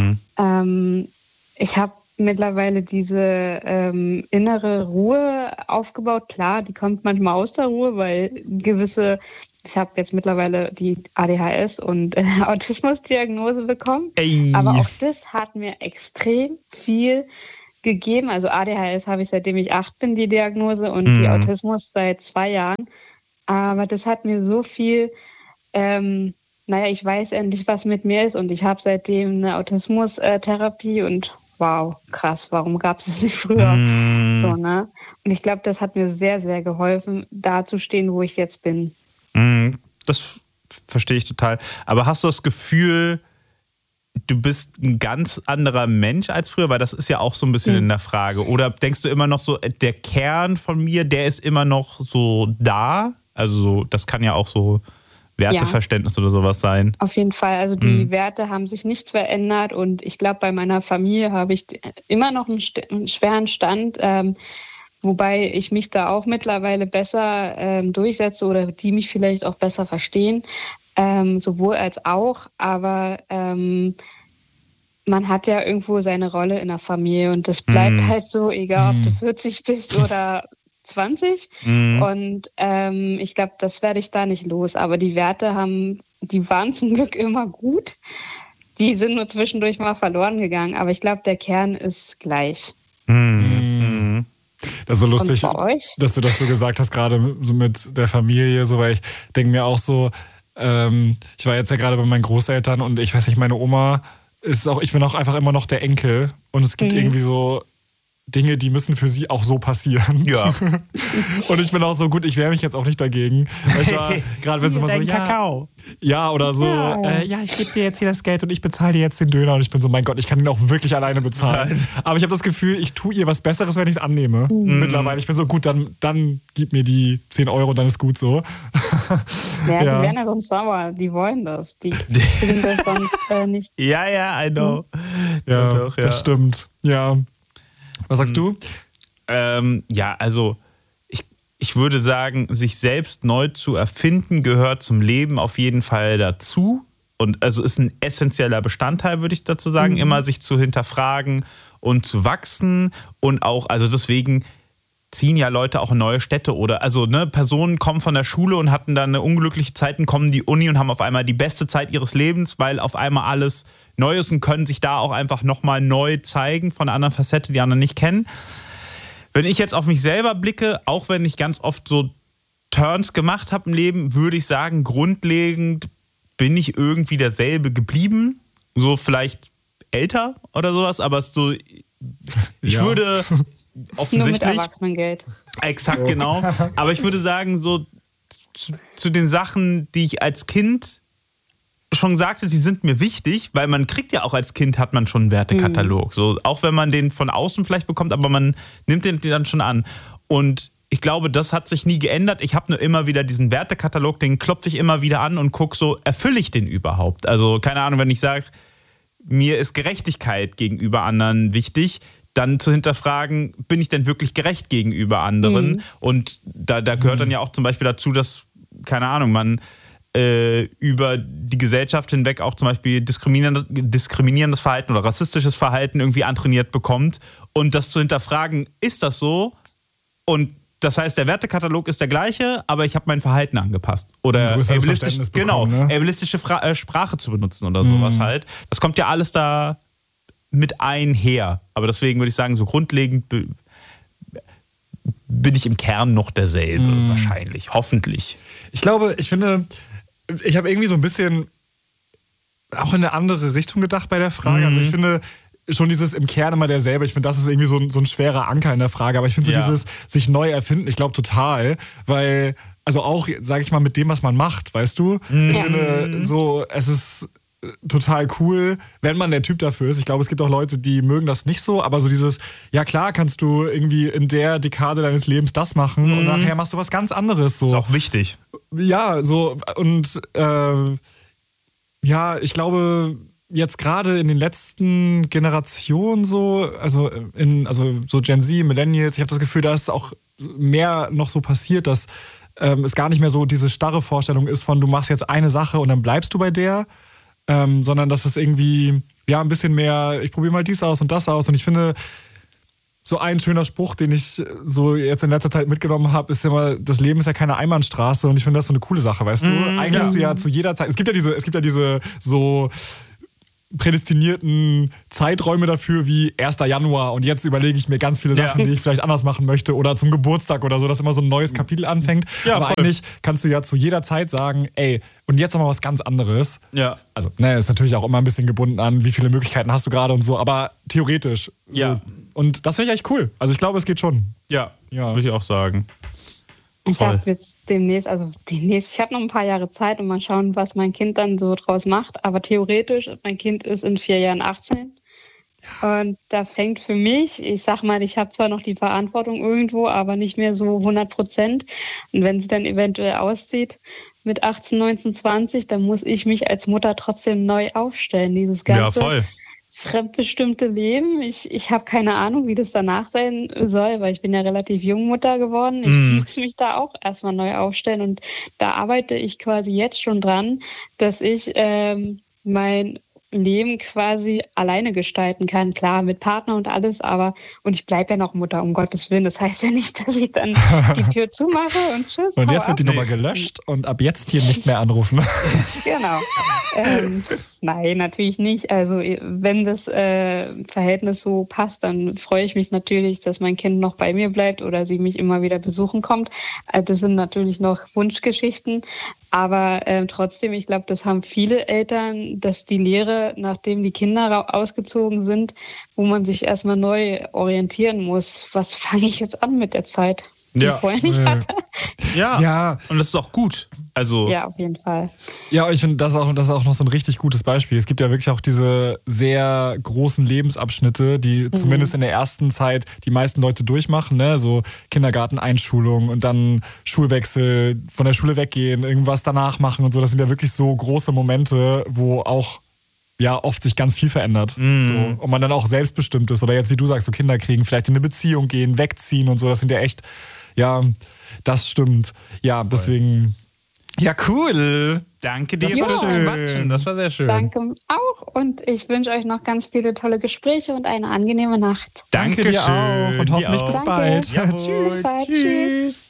[SPEAKER 4] Ich habe mittlerweile diese innere Ruhe aufgebaut. Klar, die kommt manchmal aus der Ruhe, weil ich habe jetzt mittlerweile die ADHS und Autismusdiagnose bekommen. Aber auch das hat mir extrem viel gegeben. Also ADHS habe ich seitdem ich 8 bin, die Diagnose, und die Autismus seit 2 Jahren. Aber das hat mir so viel, ich weiß endlich, was mit mir ist, und ich habe seitdem eine Autismustherapie und wow, krass, warum gab es das nicht früher? So, ne? Und ich glaube, das hat mir sehr, sehr geholfen, da zu stehen, wo ich jetzt bin.
[SPEAKER 3] Das verstehe ich total. Aber hast du das Gefühl, du bist ein ganz anderer Mensch als früher? Weil das ist ja auch so ein bisschen in der Frage. Oder denkst du immer noch so, der Kern von mir, der ist immer noch so da? Also so, das kann ja auch so Werteverständnis oder sowas sein.
[SPEAKER 4] Auf jeden Fall. Also die Werte haben sich nicht verändert, und ich glaube, bei meiner Familie habe ich immer noch einen schweren Stand, wobei ich mich da auch mittlerweile besser durchsetze oder die mich vielleicht auch besser verstehen, sowohl als auch. Aber man hat ja irgendwo seine Rolle in der Familie, und das bleibt halt so, egal ob du 40 bist oder 20. Und ich glaube, das werde ich da nicht los. Aber die Werte die waren zum Glück immer gut. Die sind nur zwischendurch mal verloren gegangen. Aber ich glaube, der Kern ist gleich.
[SPEAKER 2] Das ist so lustig, dass du das so gesagt hast, gerade so mit der Familie, so, weil ich denke mir auch so, ich war jetzt ja gerade bei meinen Großeltern, und ich weiß nicht, meine Oma ich bin auch einfach immer noch der Enkel, und es gibt irgendwie so Dinge, die müssen für sie auch so passieren. Ja. Und ich bin auch so, gut, ich wehre mich jetzt auch nicht dagegen. Gerade wenn es immer so,
[SPEAKER 3] Kakao.
[SPEAKER 2] Ja, oder so, ich gebe dir jetzt hier das Geld und ich bezahle dir jetzt den Döner. Und ich bin so, mein Gott, ich kann ihn auch wirklich alleine bezahlen. Aber ich habe das Gefühl, ich tue ihr was Besseres, wenn ich es annehme. Mittlerweile. Ich bin so, gut, dann gib mir die 10 Euro und dann ist gut so.
[SPEAKER 4] Ja, die werden ja sonst sauer. Die wollen das. Die kriegen das sonst nicht.
[SPEAKER 3] Ja, I know.
[SPEAKER 2] Ja, doch, das stimmt. Ja. Was sagst du?
[SPEAKER 3] Also ich würde sagen, sich selbst neu zu erfinden, gehört zum Leben auf jeden Fall dazu. Und also ist ein essentieller Bestandteil, würde ich dazu sagen, immer sich zu hinterfragen und zu wachsen. Und auch, also deswegen ziehen ja Leute auch in neue Städte oder, also Personen kommen von der Schule und hatten dann eine unglückliche Zeit und kommen in die Uni und haben auf einmal die beste Zeit ihres Lebens, weil auf einmal alles neu ist und können sich da auch einfach nochmal neu zeigen von einer anderen Facette, die anderen nicht kennen. Wenn ich jetzt auf mich selber blicke, auch wenn ich ganz oft so Turns gemacht habe im Leben, würde ich sagen, grundlegend bin ich irgendwie derselbe geblieben. So vielleicht älter oder sowas, aber so, ich würde offensichtlich...
[SPEAKER 4] Nur mit Erwachsenengeld.
[SPEAKER 3] Exakt, genau. Aber ich würde sagen, so zu den Sachen, die ich als Kind schon sagte, die sind mir wichtig, weil man kriegt ja auch als Kind, hat man schon einen Wertekatalog. So, auch wenn man den von außen vielleicht bekommt, aber man nimmt den dann schon an. Und ich glaube, das hat sich nie geändert. Ich habe nur immer wieder diesen Wertekatalog, den klopfe ich immer wieder an und gucke so, erfülle ich den überhaupt? Also keine Ahnung, wenn ich sage, mir ist Gerechtigkeit gegenüber anderen wichtig, dann zu hinterfragen, bin ich denn wirklich gerecht gegenüber anderen? Und da gehört dann ja auch zum Beispiel dazu, dass, keine Ahnung, man über die Gesellschaft hinweg auch zum Beispiel diskriminierendes Verhalten oder rassistisches Verhalten irgendwie antrainiert bekommt. Und das zu hinterfragen, ist das so? Und das heißt, der Wertekatalog ist der gleiche, aber ich habe mein Verhalten angepasst. Oder ableistische Sprache zu benutzen oder sowas halt. Das kommt ja alles da mit einher. Aber deswegen würde ich sagen, so grundlegend bin ich im Kern noch derselbe wahrscheinlich. Hoffentlich.
[SPEAKER 2] Ich finde, ich habe irgendwie so ein bisschen auch in eine andere Richtung gedacht bei der Frage. Also ich finde schon dieses im Kern immer derselbe. Ich finde, das ist irgendwie so ein schwerer Anker in der Frage. Aber ich finde so dieses sich neu erfinden, ich glaube total. Weil, also auch, sage ich mal, mit dem, was man macht, weißt du? Ich finde so, es ist total cool, wenn man der Typ dafür ist. Ich glaube, es gibt auch Leute, die mögen das nicht so, aber so dieses, ja klar, kannst du irgendwie in der Dekade deines Lebens das machen und nachher machst du was ganz anderes. So.
[SPEAKER 3] Ist auch wichtig.
[SPEAKER 2] Ja, so und ich glaube, jetzt gerade in den letzten Generationen so so Gen Z, Millennials, ich habe das Gefühl, da ist auch mehr noch so passiert, dass es gar nicht mehr so diese starre Vorstellung ist von, du machst jetzt eine Sache und dann bleibst du bei der, sondern dass es irgendwie, ja, ein bisschen mehr, ich probiere mal dies aus und das aus. Und ich finde, so ein schöner Spruch, den ich so jetzt in letzter Zeit mitgenommen habe, ist immer, das Leben ist ja keine Einbahnstraße. Und ich finde das so eine coole Sache, weißt du? Eigentlich hast du ja zu jeder Zeit, es gibt ja diese so prädestinierten Zeiträume dafür wie 1. Januar und jetzt überlege ich mir ganz viele Sachen, die ich vielleicht anders machen möchte oder zum Geburtstag oder so, dass immer so ein neues Kapitel anfängt. Ja, aber voll. Eigentlich kannst du ja zu jeder Zeit sagen, ey, und jetzt noch mal was ganz anderes. Ja. Also, ist natürlich auch immer ein bisschen gebunden an, wie viele Möglichkeiten hast du gerade und so, aber theoretisch. So. Ja. Und das finde ich echt cool. Also ich glaube, es geht schon.
[SPEAKER 3] Ja, würde ich auch sagen.
[SPEAKER 4] Ich habe jetzt demnächst, ich habe noch ein paar Jahre Zeit und mal schauen, was mein Kind dann so draus macht. Aber theoretisch, mein Kind ist in 4 Jahren 18. Und da fängt für mich, ich sag mal, ich habe zwar noch die Verantwortung irgendwo, aber nicht mehr so 100%. Und wenn sie dann eventuell auszieht mit 18, 19, 20, dann muss ich mich als Mutter trotzdem neu aufstellen. Dieses ganze fremdbestimmte Leben. Ich habe keine Ahnung, wie das danach sein soll, weil ich bin ja relativ jung Mutter geworden. Ich muss mich da auch erstmal neu aufstellen und da arbeite ich quasi jetzt schon dran, dass ich mein Leben quasi alleine gestalten kann. Klar, mit Partner und alles, und ich bleibe ja noch Mutter, um Gottes Willen. Das heißt ja nicht, dass ich dann die Tür zumache und tschüss.
[SPEAKER 2] Und jetzt wird die Nummer gelöscht und ab jetzt hier nicht mehr anrufen.
[SPEAKER 4] Genau. Nein, natürlich nicht. Also wenn das Verhältnis so passt, dann freue ich mich natürlich, dass mein Kind noch bei mir bleibt oder sie mich immer wieder besuchen kommt. Das sind natürlich noch Wunschgeschichten. Aber trotzdem, ich glaube, das haben viele Eltern, dass die Lehre, nachdem die Kinder ausgezogen sind, wo man sich erstmal neu orientieren muss. Was fange ich jetzt an mit der Zeit, die ich vorher nicht hatte?
[SPEAKER 3] Ja, und das ist auch gut. Also
[SPEAKER 4] ja, auf jeden Fall.
[SPEAKER 2] Ja, ich finde, das ist auch noch so ein richtig gutes Beispiel. Es gibt ja wirklich auch diese sehr großen Lebensabschnitte, die zumindest in der ersten Zeit die meisten Leute durchmachen, ne? So Kindergarten, Einschulung und dann Schulwechsel, von der Schule weggehen, irgendwas danach machen und so. Das sind ja wirklich so große Momente, wo auch oft sich ganz viel verändert. So, und man dann auch selbstbestimmt ist. Oder jetzt, wie du sagst, so Kinder kriegen, vielleicht in eine Beziehung gehen, wegziehen und so. Das sind ja echt, das stimmt. Ja, deswegen... Ja, cool.
[SPEAKER 3] Danke dir fürs Quatschen. Das war sehr schön.
[SPEAKER 4] Danke auch. Und ich wünsche euch noch ganz viele tolle Gespräche und eine angenehme Nacht.
[SPEAKER 2] Danke dir auch. Und hoffentlich bis bald.
[SPEAKER 3] Tschüss. Tschüss.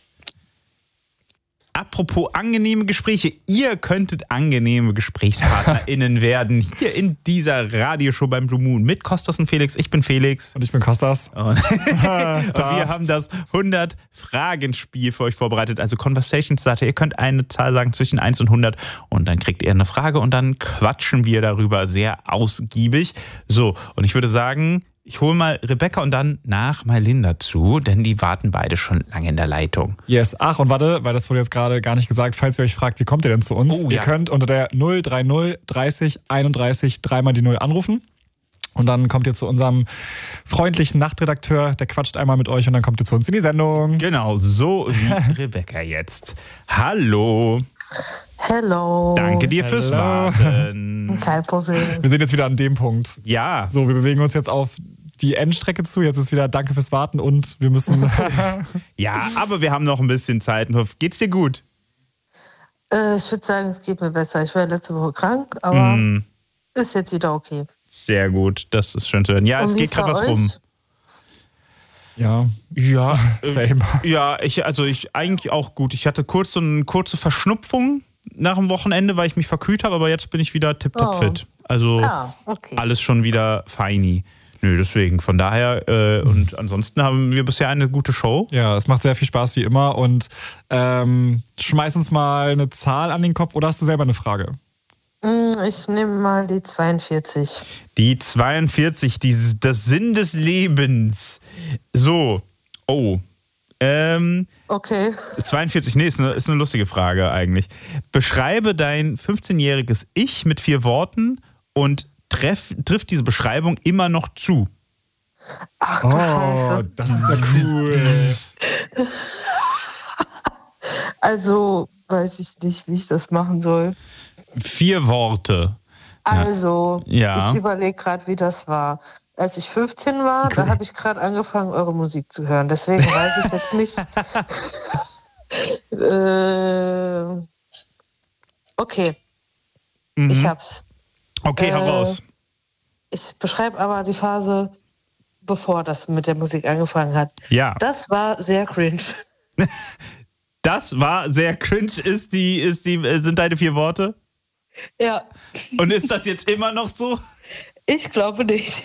[SPEAKER 3] Apropos angenehme Gespräche, ihr könntet angenehme GesprächspartnerInnen werden hier in dieser Radioshow beim Blue Moon mit Kostas und Felix. Ich bin Felix.
[SPEAKER 2] Und ich bin Kostas.
[SPEAKER 3] Und wir haben das 100-Fragen-Spiel für euch vorbereitet. Also Conversation Starter. Ihr könnt eine Zahl sagen zwischen 1 und 100 und dann kriegt ihr eine Frage und dann quatschen wir darüber sehr ausgiebig. So, und ich würde sagen... Ich hole mal Rebecca und dann nach Melinda zu, denn die warten beide schon lange in der Leitung.
[SPEAKER 2] Yes. Ach, und warte, weil das wurde jetzt gerade gar nicht gesagt, falls ihr euch fragt, wie kommt ihr denn zu uns? Ihr könnt unter der 030 30 31 dreimal die 0 anrufen. Und dann kommt ihr zu unserem freundlichen Nachtredakteur, der quatscht einmal mit euch und dann kommt ihr zu uns in die Sendung.
[SPEAKER 3] Genau, so wie Rebecca jetzt. Hallo.
[SPEAKER 1] Hello.
[SPEAKER 3] Danke dir fürs Warten.
[SPEAKER 1] Kein Problem.
[SPEAKER 2] Wir sind jetzt wieder an dem Punkt.
[SPEAKER 3] Ja.
[SPEAKER 2] So, wir bewegen uns jetzt auf die Endstrecke zu. Jetzt ist wieder Danke fürs Warten und wir müssen...
[SPEAKER 3] Ja, aber wir haben noch ein bisschen Zeit. Geht's dir gut?
[SPEAKER 1] Ich würde sagen, es geht mir besser. Ich war letzte Woche krank, aber ist jetzt wieder okay.
[SPEAKER 3] Sehr gut, das ist schön zu hören. Ja, und es geht gerade was rum.
[SPEAKER 2] Ja, same.
[SPEAKER 3] Ja, ich eigentlich auch gut. Ich hatte kurz so eine kurze Verschnupfung nach dem Wochenende, weil ich mich verkühlt habe, aber jetzt bin ich wieder tipptopp fit. Also alles schon wieder feini. Nö, deswegen, von daher, und ansonsten haben wir bisher eine gute Show.
[SPEAKER 2] Ja, es macht sehr viel Spaß wie immer und schmeiß uns mal eine Zahl an den Kopf oder hast du selber eine Frage?
[SPEAKER 1] Ich nehme mal die 42.
[SPEAKER 3] Die 42, das Sinn des Lebens. So,
[SPEAKER 1] okay.
[SPEAKER 3] 42, ist eine lustige Frage eigentlich. Beschreibe dein 15-jähriges Ich mit 4 Worten und trifft diese Beschreibung immer noch zu.
[SPEAKER 1] Ach du Scheiße.
[SPEAKER 2] Das ist ja cool.
[SPEAKER 1] Also, weiß ich nicht, wie ich das machen soll.
[SPEAKER 3] 4 Worte.
[SPEAKER 1] Also,
[SPEAKER 3] ja.
[SPEAKER 1] Ich überlege gerade, wie das war. Als ich 15 war, da habe ich gerade angefangen, eure Musik zu hören. Deswegen weiß ich jetzt nicht.
[SPEAKER 5] Okay, ich hab's.
[SPEAKER 3] Okay, heraus.
[SPEAKER 5] Ich beschreibe aber die Phase, bevor das mit der Musik angefangen hat.
[SPEAKER 3] Ja.
[SPEAKER 5] Das war sehr cringe.
[SPEAKER 3] Das war sehr cringe, sind deine 4 Worte?
[SPEAKER 5] Ja.
[SPEAKER 3] Und ist das jetzt immer noch so?
[SPEAKER 5] Ich glaube nicht.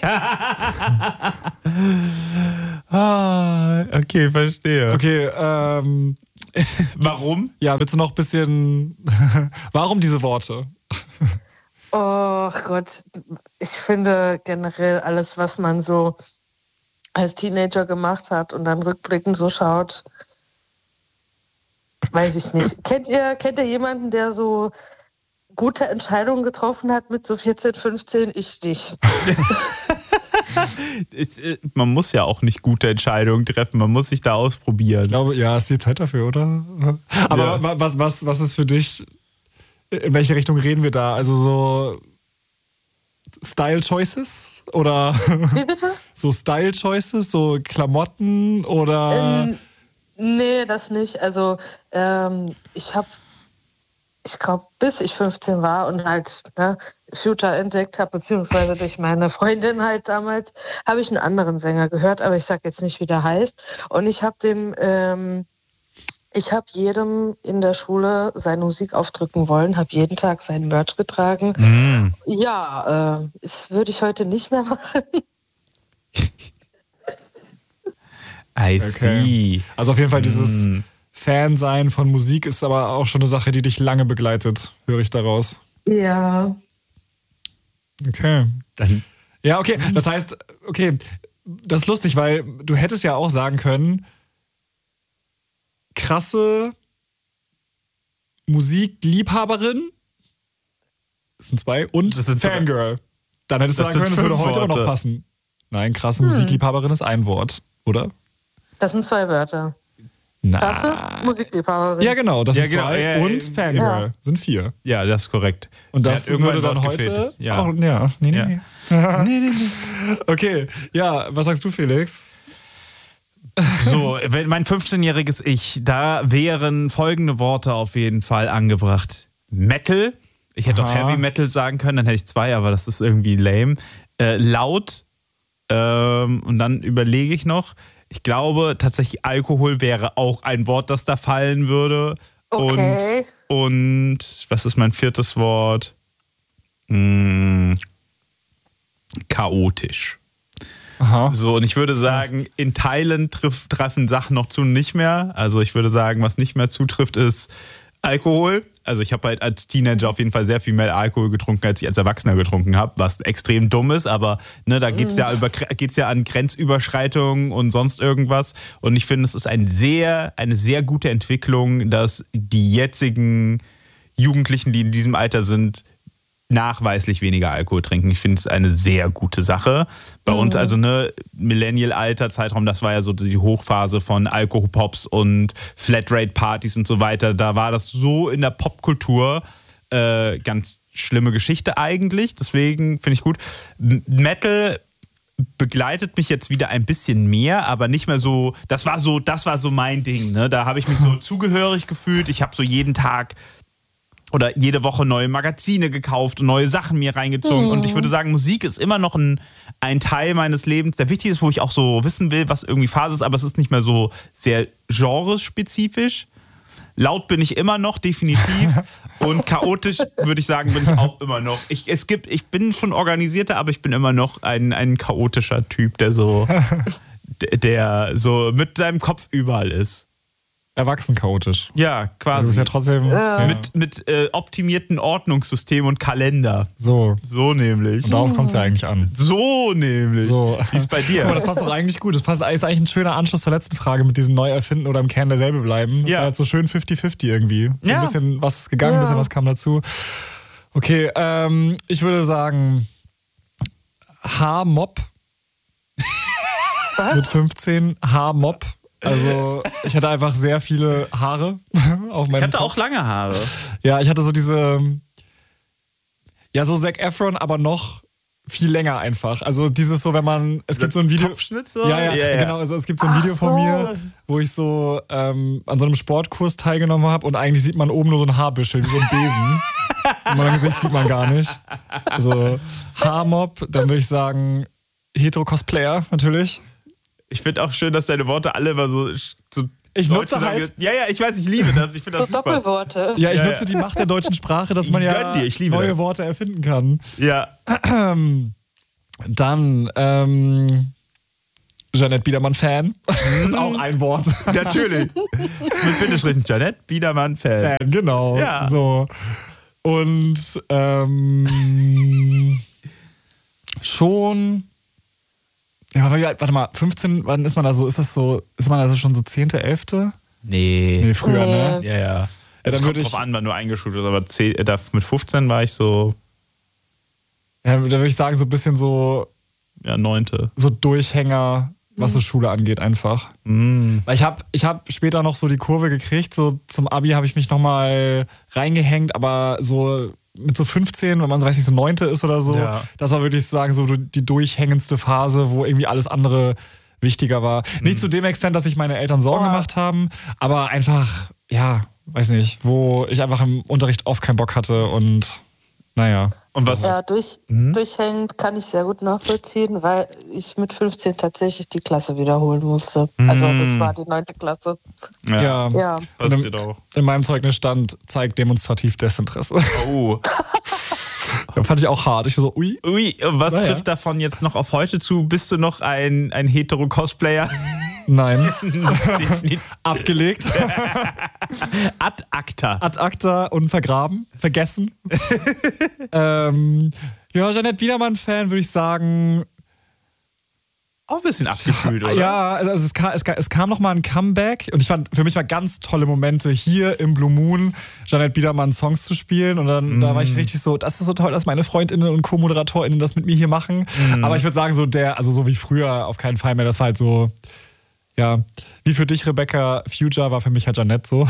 [SPEAKER 3] Okay, verstehe.
[SPEAKER 2] Okay,
[SPEAKER 3] Warum?
[SPEAKER 2] ja, willst du noch ein bisschen... Warum diese Worte?
[SPEAKER 5] Oh Gott, ich finde generell alles, was man so als Teenager gemacht hat und dann rückblickend so schaut, weiß ich nicht. Kennt ihr jemanden, der so gute Entscheidungen getroffen hat mit so 14, 15? Ich nicht.
[SPEAKER 3] Man muss ja auch nicht gute Entscheidungen treffen, man muss sich da ausprobieren.
[SPEAKER 2] Ich glaube, ja, ist die Zeit dafür, oder? Aber
[SPEAKER 3] Ja.
[SPEAKER 2] was ist für dich, in welche Richtung reden wir da? Also so Style Choices? Oder
[SPEAKER 5] Wie bitte?
[SPEAKER 2] so Style Choices, so Klamotten oder...
[SPEAKER 5] Nee, das nicht. Also ich glaube, bis ich 15 war und halt Future entdeckt habe, beziehungsweise durch meine Freundin halt damals, habe ich einen anderen Sänger gehört, aber ich sage jetzt nicht, wie der heißt. Und ich habe jedem in der Schule seine Musik aufdrücken wollen, habe jeden Tag seinen Merch getragen. Ja, das würde ich heute nicht mehr machen.
[SPEAKER 3] I see.
[SPEAKER 2] Also auf jeden Fall dieses Fansein von Musik ist aber auch schon eine Sache, die dich lange begleitet, höre ich daraus.
[SPEAKER 5] Ja.
[SPEAKER 2] Okay.
[SPEAKER 3] Dann
[SPEAKER 2] Ja, okay. Das heißt, okay, das ist lustig, weil du hättest ja auch sagen können, krasse Musikliebhaberin, das sind 2, und
[SPEAKER 3] Das sind
[SPEAKER 2] Fangirl. Dann hättest du
[SPEAKER 3] Das
[SPEAKER 2] sagen
[SPEAKER 3] sind
[SPEAKER 2] können, das würde
[SPEAKER 3] 5
[SPEAKER 2] heute immer noch
[SPEAKER 3] Worte.
[SPEAKER 2] passen. Nein, krasse Musikliebhaberin ist ein Wort, oder?
[SPEAKER 5] Das sind 2 Wörter.
[SPEAKER 2] Na.
[SPEAKER 5] Klasse, Musikliebhaberin.
[SPEAKER 2] Ja, genau, das sind
[SPEAKER 3] Ja, genau,
[SPEAKER 2] 2.
[SPEAKER 3] ja,
[SPEAKER 2] Und
[SPEAKER 3] ja.
[SPEAKER 2] Fangirl sind 4.
[SPEAKER 3] Ja, das ist korrekt.
[SPEAKER 2] Und
[SPEAKER 3] Mir
[SPEAKER 2] das
[SPEAKER 3] hat irgendwann
[SPEAKER 2] würde
[SPEAKER 3] ein
[SPEAKER 2] dann
[SPEAKER 3] Wort
[SPEAKER 2] heute
[SPEAKER 3] gefehlt. Ja.
[SPEAKER 2] auch, ja, nee.
[SPEAKER 3] Ja.
[SPEAKER 2] nee. Okay, ja, was sagst du, Felix?
[SPEAKER 3] So, wenn mein 15-jähriges Ich, da wären folgende Worte auf jeden Fall angebracht. Metal. Ich hätte auch
[SPEAKER 2] Aha.
[SPEAKER 3] Heavy Metal sagen können, dann hätte ich 2, aber das ist irgendwie lame. Laut. Und dann überlege ich noch. Ich glaube, tatsächlich Alkohol wäre auch ein Wort, das da fallen würde.
[SPEAKER 5] Okay.
[SPEAKER 3] Und was ist mein 4. Wort? Chaotisch.
[SPEAKER 2] Aha.
[SPEAKER 3] So, und ich würde sagen, in Teilen treffen Sachen noch zu nicht mehr. Also ich würde sagen, was nicht mehr zutrifft, ist Alkohol. Also ich habe halt als Teenager auf jeden Fall sehr viel mehr Alkohol getrunken, als ich als Erwachsener getrunken habe, was extrem dumm ist, aber ne, da geht's ja an Grenzüberschreitungen und sonst irgendwas. Und ich finde, es ist eine sehr gute Entwicklung, dass die jetzigen Jugendlichen, die in diesem Alter sind, nachweislich weniger Alkohol trinken. Ich finde es eine sehr gute Sache. Bei uns, also ne, Millennial-Alter-Zeitraum, das war ja so die Hochphase von Alkoholpops und Flatrate-Partys und so weiter. Da war das so in der Popkultur ganz schlimme Geschichte eigentlich. Deswegen finde ich gut. Metal begleitet mich jetzt wieder ein bisschen mehr, aber nicht mehr so, das war so mein Ding. Ne? Da habe ich mich so zugehörig gefühlt. Ich habe so jeden Tag oder jede Woche neue Magazine gekauft und neue Sachen mir reingezogen. Und ich würde sagen, Musik ist immer noch ein Teil meines Lebens, der wichtig ist, wo ich auch so wissen will, was irgendwie Phase ist, aber es ist nicht mehr so sehr genrespezifisch. Laut bin ich immer noch, definitiv. Und chaotisch, würde ich sagen, bin ich auch immer noch. Ich bin schon organisierter, aber ich bin immer noch ein chaotischer Typ, der so mit seinem Kopf überall ist.
[SPEAKER 2] Erwachsen chaotisch.
[SPEAKER 3] Ja,
[SPEAKER 2] Du
[SPEAKER 3] quasi.
[SPEAKER 2] bist ja trotzdem... Ja.
[SPEAKER 3] Mit optimierten Ordnungssystem und Kalender.
[SPEAKER 2] So.
[SPEAKER 3] So nämlich.
[SPEAKER 2] Und darauf kommt es ja eigentlich an.
[SPEAKER 3] So nämlich.
[SPEAKER 2] So.
[SPEAKER 3] Wie ist bei dir?
[SPEAKER 2] Guck mal, das passt doch eigentlich gut. Das ist eigentlich ein schöner Anschluss zur letzten Frage mit diesem Neuerfinden oder im Kern derselbe bleiben. Das
[SPEAKER 3] Ja.
[SPEAKER 2] war jetzt so schön 50-50 irgendwie. So
[SPEAKER 3] Ja.
[SPEAKER 2] ein bisschen was ist gegangen, ein bisschen was kam dazu. Okay, ich würde sagen Haarmob. Mit 15 Haarmob. Also ich hatte einfach sehr viele Haare auf meinem
[SPEAKER 3] Ich hatte
[SPEAKER 2] Kopf.
[SPEAKER 3] auch lange Haare.
[SPEAKER 2] Ja, ich hatte so diese, ja, so Zac Efron, aber noch viel länger einfach. Also dieses so, wenn man, es gibt so ein Video.
[SPEAKER 3] Topfschnitt so?
[SPEAKER 2] Ja, genau. Also es gibt so ein Video von mir, wo ich so an so einem Sportkurs teilgenommen habe und eigentlich sieht man oben nur so ein Haarbüschel, wie so ein Besen. Und mein Gesicht sieht man gar nicht. Also Haarmob, dann würde ich sagen Hetero-Cosplayer natürlich.
[SPEAKER 3] Ich finde auch schön, dass deine Worte alle immer so
[SPEAKER 2] ich nutze halt.
[SPEAKER 3] Ja, ich weiß, ich liebe das. Ich finde das
[SPEAKER 5] So
[SPEAKER 3] super.
[SPEAKER 5] Doppelworte.
[SPEAKER 2] Ja, ich nutze die Macht der deutschen Sprache, dass man ja
[SPEAKER 3] Gönn dir, ich liebe
[SPEAKER 2] neue
[SPEAKER 3] das.
[SPEAKER 2] Worte erfinden kann.
[SPEAKER 3] Ja.
[SPEAKER 2] Dann Jeanette Biedermann-Fan. Das ist auch ein Wort.
[SPEAKER 3] Natürlich. Mit Bindestrichen. Jeanette Biedermann-Fan.
[SPEAKER 2] Fan, genau.
[SPEAKER 3] Ja.
[SPEAKER 2] So. Und schon. Ja, warte mal, 15, wann ist man da so? Ist man also schon so 10., 11.? Nee, früher, ne?
[SPEAKER 3] Ja.
[SPEAKER 2] Ja,
[SPEAKER 3] Das
[SPEAKER 2] dann
[SPEAKER 3] kommt
[SPEAKER 2] würde ich,
[SPEAKER 3] drauf an, wann du eingeschult wirst, aber mit 15 war ich so,
[SPEAKER 2] da würde ich sagen, so ein bisschen so
[SPEAKER 3] 9.
[SPEAKER 2] so Durchhänger, was so Schule angeht, einfach. Weil ich hab später noch so die Kurve gekriegt, so zum Abi habe ich mich nochmal reingehängt, aber so mit so 15, wenn man, weiß nicht, so 9. ist oder so, das war, würde ich sagen, so die durchhängendste Phase, wo irgendwie alles andere wichtiger war. Nicht zu dem Extent, dass sich meine Eltern Sorgen gemacht haben, aber einfach, ja, weiß nicht, wo ich einfach im Unterricht oft keinen Bock hatte und naja.
[SPEAKER 3] Und was?
[SPEAKER 5] Ja, durchhängend kann ich sehr gut nachvollziehen, weil ich mit 15 tatsächlich die Klasse wiederholen musste. Also das war die 9. Klasse.
[SPEAKER 2] Ja.
[SPEAKER 3] Passiert auch.
[SPEAKER 2] In meinem Zeugnis stand, zeigt demonstrativ Desinteresse.
[SPEAKER 3] Oh.
[SPEAKER 2] Das fand ich auch hart. Ich war so, ui.
[SPEAKER 3] Ui, was trifft davon jetzt noch auf heute zu? Bist du noch ein Hetero-Cosplayer?
[SPEAKER 2] Nein.
[SPEAKER 3] Definitiv.
[SPEAKER 2] Abgelegt.
[SPEAKER 3] Ad acta.
[SPEAKER 2] Ad acta und vergraben. Vergessen. Ja, Jeanette Biedermann-Fan würde ich sagen.
[SPEAKER 3] Auch ein bisschen abgekühlt, oder?
[SPEAKER 2] Ja, also es kam noch mal ein Comeback und ich fand, für mich war ganz tolle Momente hier im Blue Moon Jeanette Biedermann Songs zu spielen und dann da war ich richtig so, das ist so toll, dass meine FreundInnen und Co-ModeratorInnen das mit mir hier machen. Aber ich würde sagen, also so wie früher auf keinen Fall mehr, das war halt so, ja, wie für dich, Rebecca, Future war für mich halt Jeanette so.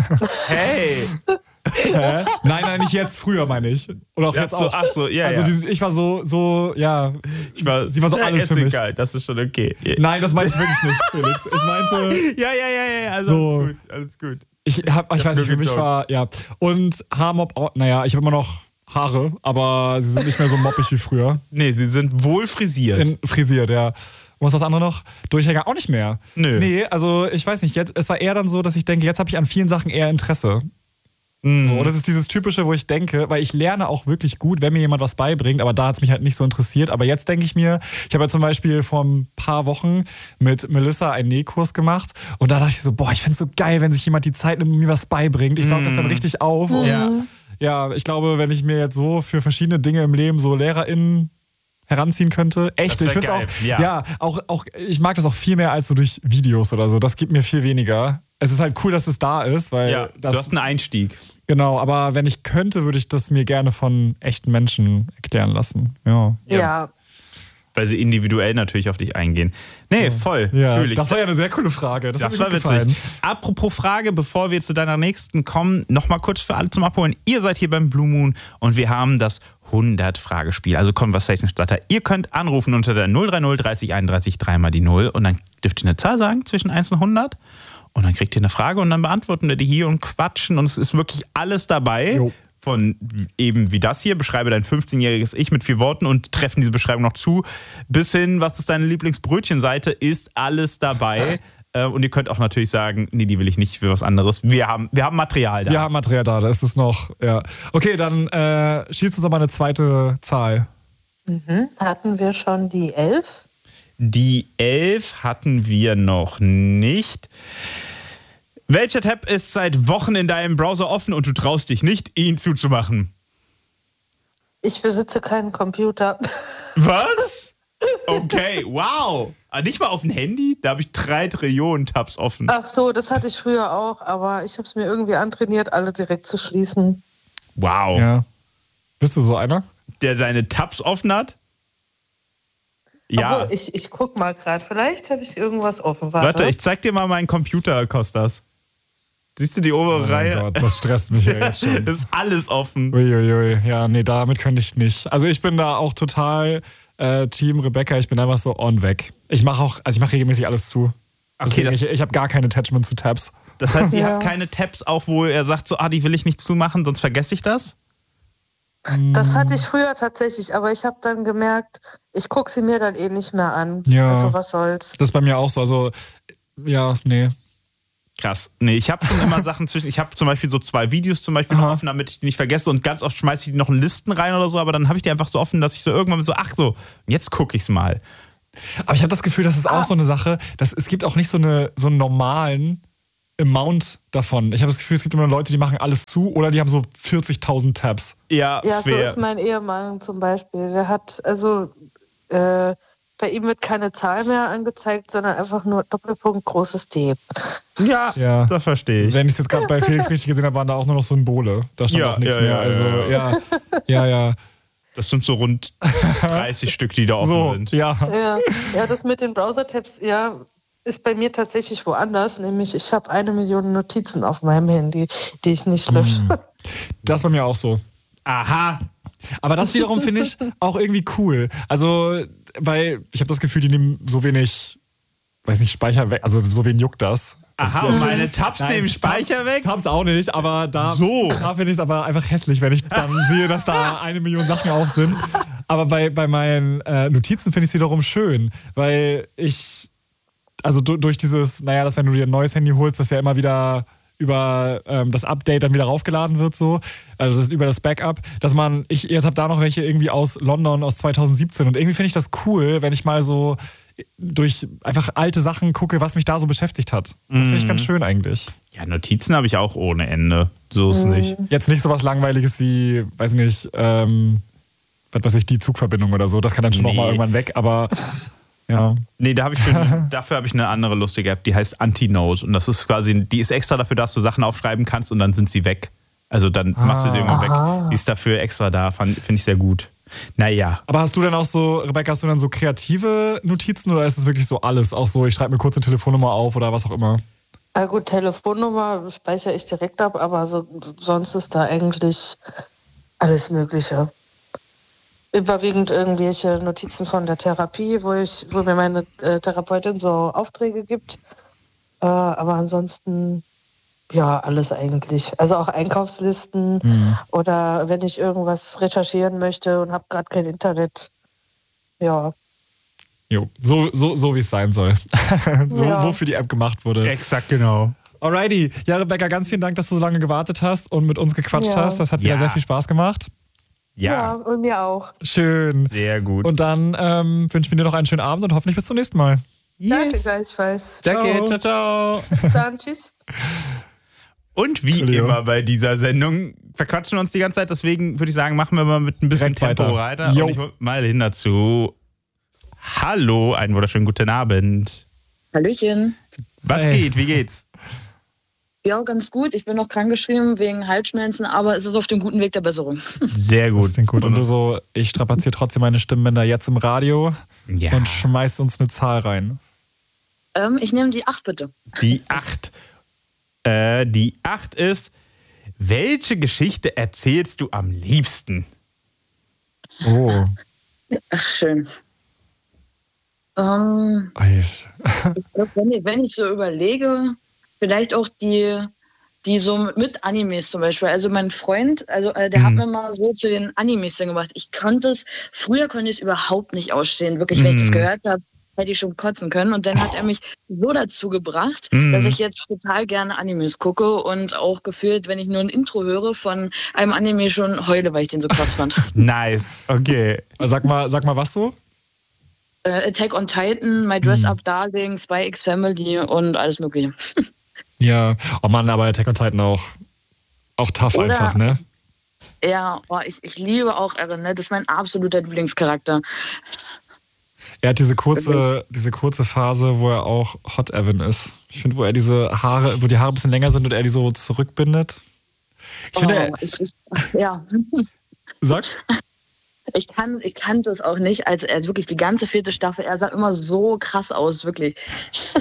[SPEAKER 3] Hey!
[SPEAKER 2] Hä? Nein, nicht jetzt, früher meine ich. Oder auch jetzt auch.
[SPEAKER 3] Ach so, ja.
[SPEAKER 2] Also ich war so, ja. Sie war so alles für mich.
[SPEAKER 3] Egal, das ist schon okay.
[SPEAKER 2] Nein, das meinte ich wirklich nicht, Felix. Ich meinte.
[SPEAKER 3] Ja, also
[SPEAKER 2] so,
[SPEAKER 3] alles gut.
[SPEAKER 2] Ich weiß nicht, für mich war, ja. Und Haarmob, naja, ich habe immer noch Haare, aber sie sind nicht mehr so moppig wie früher.
[SPEAKER 3] Nee, sie sind wohl frisiert.
[SPEAKER 2] Frisiert, ja. Und was das andere noch? Durchhänger auch nicht mehr.
[SPEAKER 3] Nö.
[SPEAKER 2] Nee, also ich weiß nicht, es war eher dann so, dass ich denke, jetzt habe ich an vielen Sachen eher Interesse. So, das ist dieses Typische, wo ich denke, weil ich lerne auch wirklich gut, wenn mir jemand was beibringt, aber da hat es mich halt nicht so interessiert. Aber jetzt denke ich mir, ich habe ja zum Beispiel vor ein paar Wochen mit Melissa einen Nähkurs gemacht und da dachte ich so, boah, ich finde es so geil, wenn sich jemand die Zeit nimmt und mir was beibringt. Ich saug das dann richtig auf und ja, ich glaube, wenn ich mir jetzt so für verschiedene Dinge im Leben so LehrerInnen heranziehen könnte. Echt, ich finde auch, ich mag das auch viel mehr als so durch Videos oder so. Das gibt mir viel weniger. Es ist halt cool, dass es da ist, weil
[SPEAKER 3] du hast einen Einstieg.
[SPEAKER 2] Genau, aber wenn ich könnte, würde ich das mir gerne von echten Menschen erklären lassen. Ja.
[SPEAKER 3] Weil sie individuell natürlich auf dich eingehen. Nee, voll.
[SPEAKER 2] Ja,
[SPEAKER 3] fühl ich.
[SPEAKER 2] das war ja eine sehr coole Frage. Das
[SPEAKER 3] war
[SPEAKER 2] mir
[SPEAKER 3] witzig.
[SPEAKER 2] gefallen.
[SPEAKER 3] Apropos Frage, bevor wir zu deiner nächsten kommen, nochmal kurz für alle zum Abholen. Ihr seid hier beim Blue Moon und wir haben das 100-Fragespiel, also Conversation Starter. Ihr könnt anrufen unter der 030 30 31 3 mal die 0 und dann dürft ihr eine Zahl sagen zwischen 1 und 100. Und dann kriegt ihr eine Frage und dann beantworten wir die hier und quatschen. Und es ist wirklich alles dabei.
[SPEAKER 2] Jo.
[SPEAKER 3] Von eben wie das hier, beschreibe dein 15-jähriges Ich mit 4 Worten und treffen diese Beschreibung noch zu. Bis hin, was ist deine Lieblingsbrötchenseite, ist alles dabei. Und ihr könnt auch natürlich sagen, nee, die will ich nicht für was anderes. Wir haben Material da.
[SPEAKER 2] Wir haben Material da ist es noch. Ja. Okay, dann schießt uns doch mal eine zweite Zahl.
[SPEAKER 5] Hatten wir schon die 11?
[SPEAKER 3] Die 11 hatten wir noch nicht. Welcher Tab ist seit Wochen in deinem Browser offen und du traust dich nicht, ihn zuzumachen?
[SPEAKER 5] Ich besitze keinen Computer.
[SPEAKER 3] Was? Okay, wow. Nicht mal auf dem Handy? Da habe ich 3 Trillionen Tabs offen.
[SPEAKER 5] Ach so, das hatte ich früher auch, aber ich habe es mir irgendwie antrainiert, alle direkt zu schließen.
[SPEAKER 3] Wow.
[SPEAKER 2] Ja. Bist du so einer?
[SPEAKER 3] Der seine Tabs offen hat? Ja.
[SPEAKER 5] Obwohl, ich guck mal gerade, vielleicht habe ich irgendwas offen.
[SPEAKER 3] Warte, ich zeig dir mal meinen Computer, Kostas. Siehst du die obere Reihe?
[SPEAKER 2] Oh Gott, das stresst mich ja jetzt schon.
[SPEAKER 3] Das ist alles offen.
[SPEAKER 2] Uiuiui, ja, nee, damit könnte ich nicht. Also ich bin da auch total Team Rebecca, ich bin einfach so on weg. Ich mache regelmäßig alles zu.
[SPEAKER 3] Okay,
[SPEAKER 2] Deswegen, ich habe gar kein Attachment zu Tabs.
[SPEAKER 3] Das heißt, ihr habt keine Tabs auch, wo er sagt so, die will ich nicht zumachen, sonst vergesse ich das?
[SPEAKER 5] Das hatte ich früher tatsächlich, aber ich habe dann gemerkt, ich gucke sie mir dann nicht mehr an.
[SPEAKER 2] Ja.
[SPEAKER 5] Also was soll's.
[SPEAKER 2] Das ist bei mir auch so, also ja, nee.
[SPEAKER 3] Krass. Nee, ich habe schon immer Sachen zwischen. Ich habe zum Beispiel so 2 Videos zum Beispiel noch offen, damit ich die nicht vergesse. Und ganz oft schmeiße ich die noch in Listen rein oder so, aber dann habe ich die einfach so offen, dass ich so irgendwann so, jetzt gucke ich's mal.
[SPEAKER 2] Aber ich habe das Gefühl, das ist auch so eine Sache, es gibt auch nicht so einen normalen Amount davon. Ich habe das Gefühl, es gibt immer Leute, die machen alles zu oder die haben so 40.000 Tabs.
[SPEAKER 3] Ja,
[SPEAKER 5] Ja, so
[SPEAKER 3] fair.
[SPEAKER 5] ist mein Ehemann zum Beispiel. Der hat, bei ihm wird keine Zahl mehr angezeigt, sondern einfach nur Doppelpunkt, großes D.
[SPEAKER 3] Ja, das verstehe ich.
[SPEAKER 2] Wenn ich es jetzt gerade bei Felix richtig gesehen habe, waren da auch nur noch Symbole. Da stand auch nichts mehr. Also, ja.
[SPEAKER 3] Das sind so rund 30 Stück, die da offen
[SPEAKER 2] So,
[SPEAKER 3] sind.
[SPEAKER 2] ja.
[SPEAKER 5] Ja, das mit den Browser-Tabs, ist bei mir tatsächlich woanders. Nämlich, ich habe 1 Million Notizen auf meinem Handy, die ich nicht lösche.
[SPEAKER 2] Das war mir auch so.
[SPEAKER 3] Aha.
[SPEAKER 2] Aber das wiederum finde ich auch irgendwie cool. Also, weil ich habe das Gefühl, die nehmen so wenig, Speicher weg. Also, so wen juckt das?
[SPEAKER 3] Aha, und meine Tabs nehmen Speicher weg?
[SPEAKER 2] Tabs auch nicht, aber da finde ich es aber einfach hässlich, wenn ich dann sehe, dass da 1 Million Sachen auf sind. Aber bei meinen Notizen finde ich es wiederum schön, weil also durch dieses, dass wenn du dir ein neues Handy holst, das ja immer wieder über das Update dann wieder raufgeladen wird, so. Also das ist über das Backup, jetzt habe da noch welche irgendwie aus London aus 2017 und irgendwie finde ich das cool, wenn ich mal so durch einfach alte Sachen gucke, was mich da so beschäftigt hat. Das finde ich ganz schön eigentlich.
[SPEAKER 3] Ja, Notizen habe ich auch ohne Ende. So ist es nicht.
[SPEAKER 2] Jetzt nicht so was Langweiliges wie, die Zugverbindung oder so. Das kann dann schon noch mal irgendwann weg, aber ja.
[SPEAKER 3] Nee, dafür habe ich eine andere lustige App, die heißt Antinote. Und das ist die ist extra dafür, dass du Sachen aufschreiben kannst und dann sind sie weg. Also dann machst du sie irgendwann weg. Die ist dafür extra da, finde ich sehr gut. Naja.
[SPEAKER 2] Aber hast du dann auch so, Rebecca, hast du dann so kreative Notizen oder ist es wirklich so alles? Auch so, ich schreibe mir kurz eine Telefonnummer auf oder was auch immer?
[SPEAKER 5] Na gut, Telefonnummer speichere ich direkt ab, aber sonst ist da eigentlich alles Mögliche. Überwiegend irgendwelche Notizen von der Therapie, wo mir meine Therapeutin so Aufträge gibt. Aber ansonsten, ja, alles eigentlich. Also auch Einkaufslisten oder wenn ich irgendwas recherchieren möchte und habe gerade kein Internet. Ja.
[SPEAKER 2] Jo, so wie es sein soll. Wofür die App gemacht wurde.
[SPEAKER 3] Exakt, genau.
[SPEAKER 2] Alrighty. Ja, Rebecca, ganz vielen Dank, dass du so lange gewartet hast und mit uns gequatscht hast. Das hat wieder sehr viel Spaß gemacht.
[SPEAKER 5] Ja, und mir auch.
[SPEAKER 2] Schön.
[SPEAKER 3] Sehr gut.
[SPEAKER 2] Und dann wünschen wir dir noch einen schönen Abend und hoffentlich bis zum nächsten Mal.
[SPEAKER 5] Danke gleichfalls.
[SPEAKER 3] Danke, ciao, ciao.
[SPEAKER 5] Bis dann, tschüss.
[SPEAKER 3] Und wie immer bei dieser Sendung verquatschen wir uns die ganze Zeit, deswegen würde ich sagen, machen wir mal mit ein bisschen
[SPEAKER 2] Direkt
[SPEAKER 3] Tempo weiter. Und ich hol mal hin dazu. Hallo, einen wunderschönen guten Abend.
[SPEAKER 6] Hallöchen.
[SPEAKER 3] Was geht? Wie geht's?
[SPEAKER 6] Ja, ganz gut. Ich bin noch krankgeschrieben wegen Halsschmerzen, aber es ist auf dem guten Weg der Besserung.
[SPEAKER 3] Sehr gut.
[SPEAKER 2] Das klingt gut. Und du so, ich strapaziere trotzdem meine Stimmbänder jetzt im Radio und schmeiß uns eine Zahl rein.
[SPEAKER 6] Ich nehme die 8, bitte.
[SPEAKER 3] Die 8. Die 8 ist, welche Geschichte erzählst du am liebsten?
[SPEAKER 2] Oh.
[SPEAKER 6] Ach, schön. Wenn ich so überlege, vielleicht auch die so mit Animes zum Beispiel. Also mein Freund, der hat mir mal so zu den Animes dann gemacht. Früher konnte ich es überhaupt nicht ausstehen. Wirklich, wenn ich das gehört habe, hätte ich schon kotzen können. Und dann hat er mich so dazu gebracht, dass ich jetzt total gerne Animes gucke und auch gefühlt, wenn ich nur ein Intro höre von einem Anime, schon heule, weil ich den so krass fand.
[SPEAKER 3] Nice, okay.
[SPEAKER 2] Sag mal was so?
[SPEAKER 6] Attack on Titan, My Dress Up Darling, Spy X Family und alles Mögliche.
[SPEAKER 2] Ja, oh Mann, aber Attack on Titan auch tough einfach, ne?
[SPEAKER 6] Ja, ich liebe auch Eren, ne? Das ist mein absoluter Lieblingscharakter.
[SPEAKER 2] Er hat diese kurze Phase, wo er auch Hot Evan ist. Ich finde, wo die Haare ein bisschen länger sind und er die so zurückbindet. Ich finde,
[SPEAKER 6] ja.
[SPEAKER 2] Sag?
[SPEAKER 6] Ich kannte es auch nicht, als er wirklich die ganze 4. Staffel, er sah immer so krass aus, wirklich.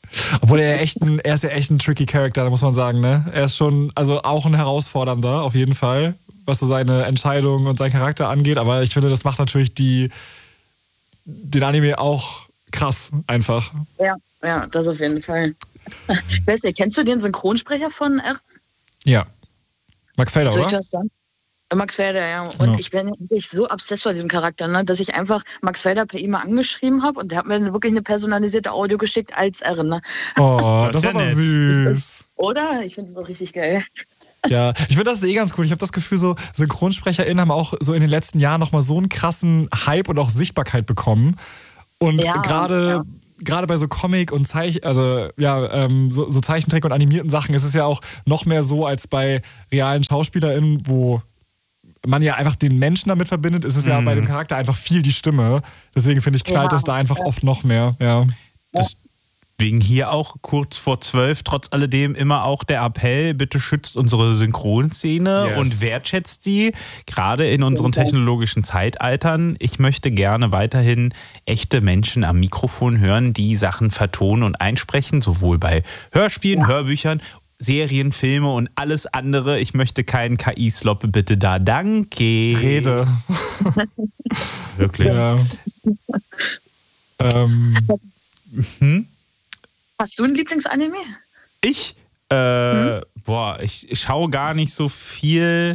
[SPEAKER 2] Obwohl er ist ja echt ein tricky Charakter, da muss man sagen, ne? Er ist schon, also auch ein herausfordernder, auf jeden Fall, was so seine Entscheidungen und seinen Charakter angeht. Aber ich finde, das macht natürlich den Anime auch krass, einfach.
[SPEAKER 6] Ja, das auf jeden Fall. Ich weiß nicht, kennst du den Synchronsprecher von R?
[SPEAKER 2] Ja. Max Felder,
[SPEAKER 6] Soll ich
[SPEAKER 2] oder?
[SPEAKER 6] das sagen? Max Felder, ja. Und
[SPEAKER 2] Genau.
[SPEAKER 6] ich bin wirklich so obsessed vor diesem Charakter, ne, dass ich einfach Max Felder per E-Mail angeschrieben habe und der hat mir wirklich eine personalisierte Audio geschickt als R. Ne?
[SPEAKER 2] Oh,
[SPEAKER 3] Das
[SPEAKER 2] das
[SPEAKER 3] ist
[SPEAKER 2] ist
[SPEAKER 3] ja
[SPEAKER 2] aber
[SPEAKER 3] nett.
[SPEAKER 2] süß.
[SPEAKER 6] Oder? Ich finde das auch richtig geil.
[SPEAKER 2] Ja, ich finde das ganz cool. Ich habe das Gefühl, so SynchronsprecherInnen haben auch so in den letzten Jahren nochmal so einen krassen Hype und auch Sichtbarkeit bekommen. Und
[SPEAKER 6] Ja,
[SPEAKER 2] gerade bei so Comic und so Zeichentrick und animierten Sachen ist es ja auch noch mehr so als bei realen SchauspielerInnen, wo man ja einfach den Menschen damit verbindet, ist es ja bei dem Charakter einfach viel die Stimme. Deswegen finde ich, knallt das da einfach oft noch mehr. Ja.
[SPEAKER 3] Deswegen hier auch kurz vor 12 trotz alledem immer auch der Appell, bitte schützt unsere Synchronszene und wertschätzt sie, gerade in unseren technologischen Zeitaltern. Ich möchte gerne weiterhin echte Menschen am Mikrofon hören, die Sachen vertonen und einsprechen, sowohl bei Hörspielen, Hörbüchern, Serien, Filme und alles andere. Ich möchte keinen KI-Sloppe, bitte da. Danke.
[SPEAKER 2] Rede.
[SPEAKER 3] Wirklich.
[SPEAKER 2] Ja.
[SPEAKER 6] Hast du ein Lieblingsanime?
[SPEAKER 3] Ich schaue gar nicht so viel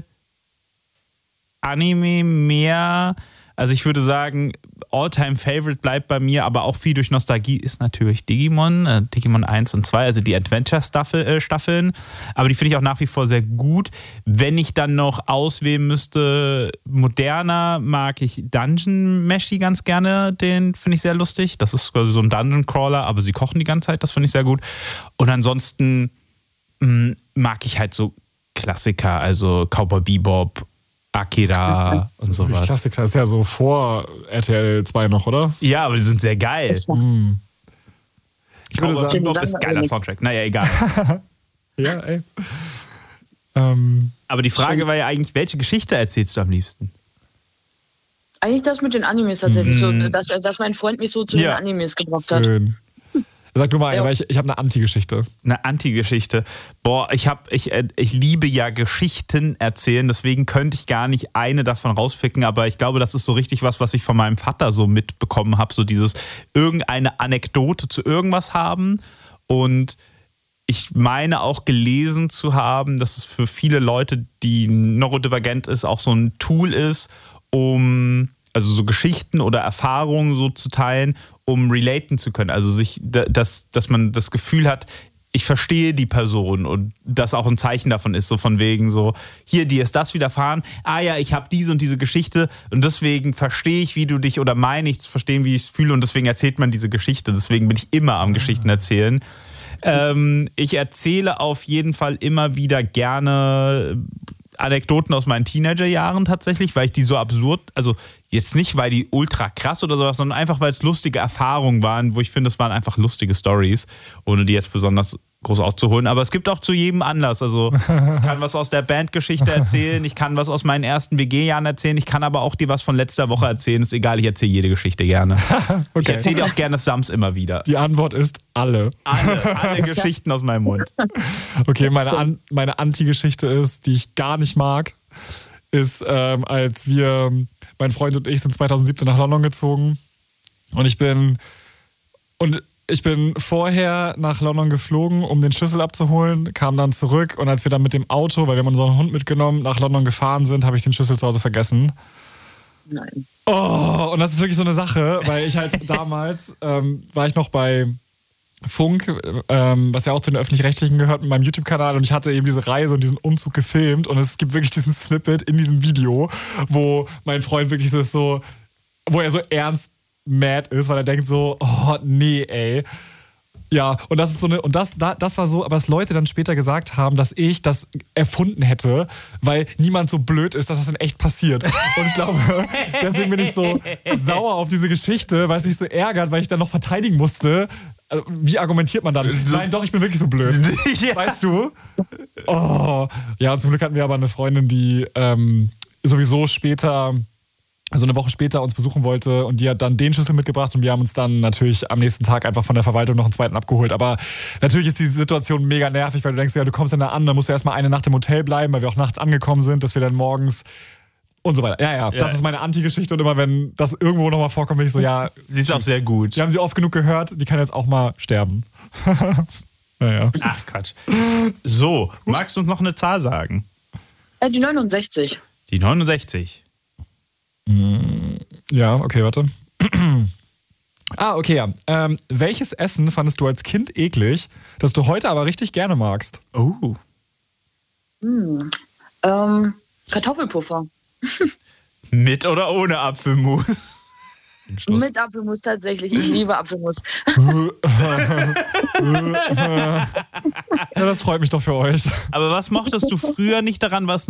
[SPEAKER 3] Anime mehr. Also ich würde sagen, All-Time-Favorite bleibt bei mir, aber auch viel durch Nostalgie ist natürlich Digimon. Digimon 1 und 2, also die Adventure-Staffeln. Aber die finde ich auch nach wie vor sehr gut. Wenn ich dann noch auswählen müsste, moderner, mag ich Dungeon Meshi ganz gerne. Den finde ich sehr lustig. Das ist quasi so ein Dungeon-Crawler, aber sie kochen die ganze Zeit. Das finde ich sehr gut. Und ansonsten mag ich halt so Klassiker, also Cowboy Bebop, Akira und sowas.
[SPEAKER 2] Klassiker ist ja so vor RTL 2 noch, oder?
[SPEAKER 3] Ja, aber die sind sehr geil.
[SPEAKER 2] Ich würde
[SPEAKER 3] Cowboy
[SPEAKER 2] sagen,
[SPEAKER 3] Bebop ist ein geiler Soundtrack. Naja, egal.
[SPEAKER 2] ja, ey.
[SPEAKER 3] Aber die Frage war ja eigentlich, welche Geschichte erzählst du am liebsten?
[SPEAKER 6] Eigentlich das mit den Animes tatsächlich, so, dass mein Freund mich so zu den Animes gebracht hat.
[SPEAKER 2] Schön. Sag du mal, weil ich habe eine Anti-Geschichte.
[SPEAKER 3] Eine Anti-Geschichte. Boah, ich liebe ja Geschichten erzählen, deswegen könnte ich gar nicht eine davon rauspicken, aber ich glaube, das ist so richtig was ich von meinem Vater so mitbekommen habe, so dieses irgendeine Anekdote zu irgendwas haben. Und ich meine auch gelesen zu haben, dass es für viele Leute, die neurodivergent ist, auch so ein Tool ist, um also so Geschichten oder Erfahrungen so zu teilen, um relaten zu können. Also dass man das Gefühl hat, ich verstehe die Person und das auch ein Zeichen davon ist, so von wegen so, hier, dir ist das widerfahren, ja, ich habe diese und diese Geschichte und deswegen verstehe ich, wie du dich, oder meine ich zu verstehen, wie ich es fühle und deswegen erzählt man diese Geschichte. Deswegen bin ich immer am Geschichten erzählen. Ich erzähle auf jeden Fall immer wieder gerne Anekdoten aus meinen Teenagerjahren tatsächlich, weil ich die so absurd, also jetzt nicht, weil die ultra krass oder sowas, sondern einfach, weil es lustige Erfahrungen waren, wo ich finde, es waren einfach lustige Stories, ohne die jetzt besonders groß auszuholen. Aber es gibt auch zu jedem Anlass. Also ich kann was aus der Bandgeschichte erzählen, ich kann was aus meinen ersten WG-Jahren erzählen, ich kann aber auch dir was von letzter Woche erzählen. Ist egal, ich erzähle jede Geschichte gerne. Okay. Ich erzähle dir auch gerne Sams immer wieder.
[SPEAKER 2] Die Antwort ist alle.
[SPEAKER 3] Alle Geschichten aus meinem Mund.
[SPEAKER 2] Okay, meine Anti-Geschichte ist, die ich gar nicht mag, ist, als mein Freund und ich sind 2017 nach London gezogen und ich bin vorher nach London geflogen, um den Schlüssel abzuholen, kam dann zurück und als wir dann mit dem Auto, weil wir haben unseren Hund mitgenommen, nach London gefahren sind, habe ich den Schlüssel zu Hause vergessen.
[SPEAKER 6] Nein.
[SPEAKER 2] Oh, und das ist wirklich so eine Sache, weil ich halt damals war ich noch bei Funk, was ja auch zu den Öffentlich-Rechtlichen gehört, mit meinem YouTube-Kanal und ich hatte eben diese Reise und diesen Umzug gefilmt und es gibt wirklich diesen Snippet in diesem Video, wo mein Freund wirklich so, wo er so ernst mad ist, weil er denkt so, oh nee, ey. Ja, und das ist so das war so, aber dass Leute dann später gesagt haben, dass ich das erfunden hätte, weil niemand so blöd ist, dass das in echt passiert. Und ich glaube, deswegen bin ich so sauer auf diese Geschichte, weil es mich so ärgert, weil ich dann noch verteidigen musste. Also, wie argumentiert man dann? Nein, doch, ich bin wirklich so blöd. Ja. Weißt du? Oh. Ja, und zum Glück hatten wir aber eine Freundin, die sowieso später also eine Woche später uns besuchen wollte und die hat dann den Schlüssel mitgebracht und wir haben uns dann natürlich am nächsten Tag einfach von der Verwaltung noch einen zweiten abgeholt. Aber natürlich ist diese Situation mega nervig, weil du denkst, ja, du kommst dann da an, dann musst du erstmal eine Nacht im Hotel bleiben, weil wir auch nachts angekommen sind, dass wir dann morgens und so weiter. Ja, das ist meine Anti-Geschichte und immer wenn das irgendwo nochmal vorkommt, bin ich so, ja.
[SPEAKER 3] Sie ist auch sehr gut.
[SPEAKER 2] Die haben sie oft genug gehört, die kann jetzt auch mal sterben. Naja.
[SPEAKER 3] Ach Quatsch. So, magst du uns noch eine Zahl sagen?
[SPEAKER 6] Die 69.
[SPEAKER 3] Die 69.
[SPEAKER 2] Ja, okay, warte. Okay, ja. Welches Essen fandest du als Kind eklig, das du heute aber richtig gerne magst?
[SPEAKER 3] Oh.
[SPEAKER 6] Kartoffelpuffer.
[SPEAKER 3] Mit oder ohne Apfelmus?
[SPEAKER 6] Mit Apfelmus tatsächlich. Ich liebe Apfelmus.
[SPEAKER 2] Ja, das freut mich doch für euch.
[SPEAKER 3] Aber was mochtest du früher nicht daran, was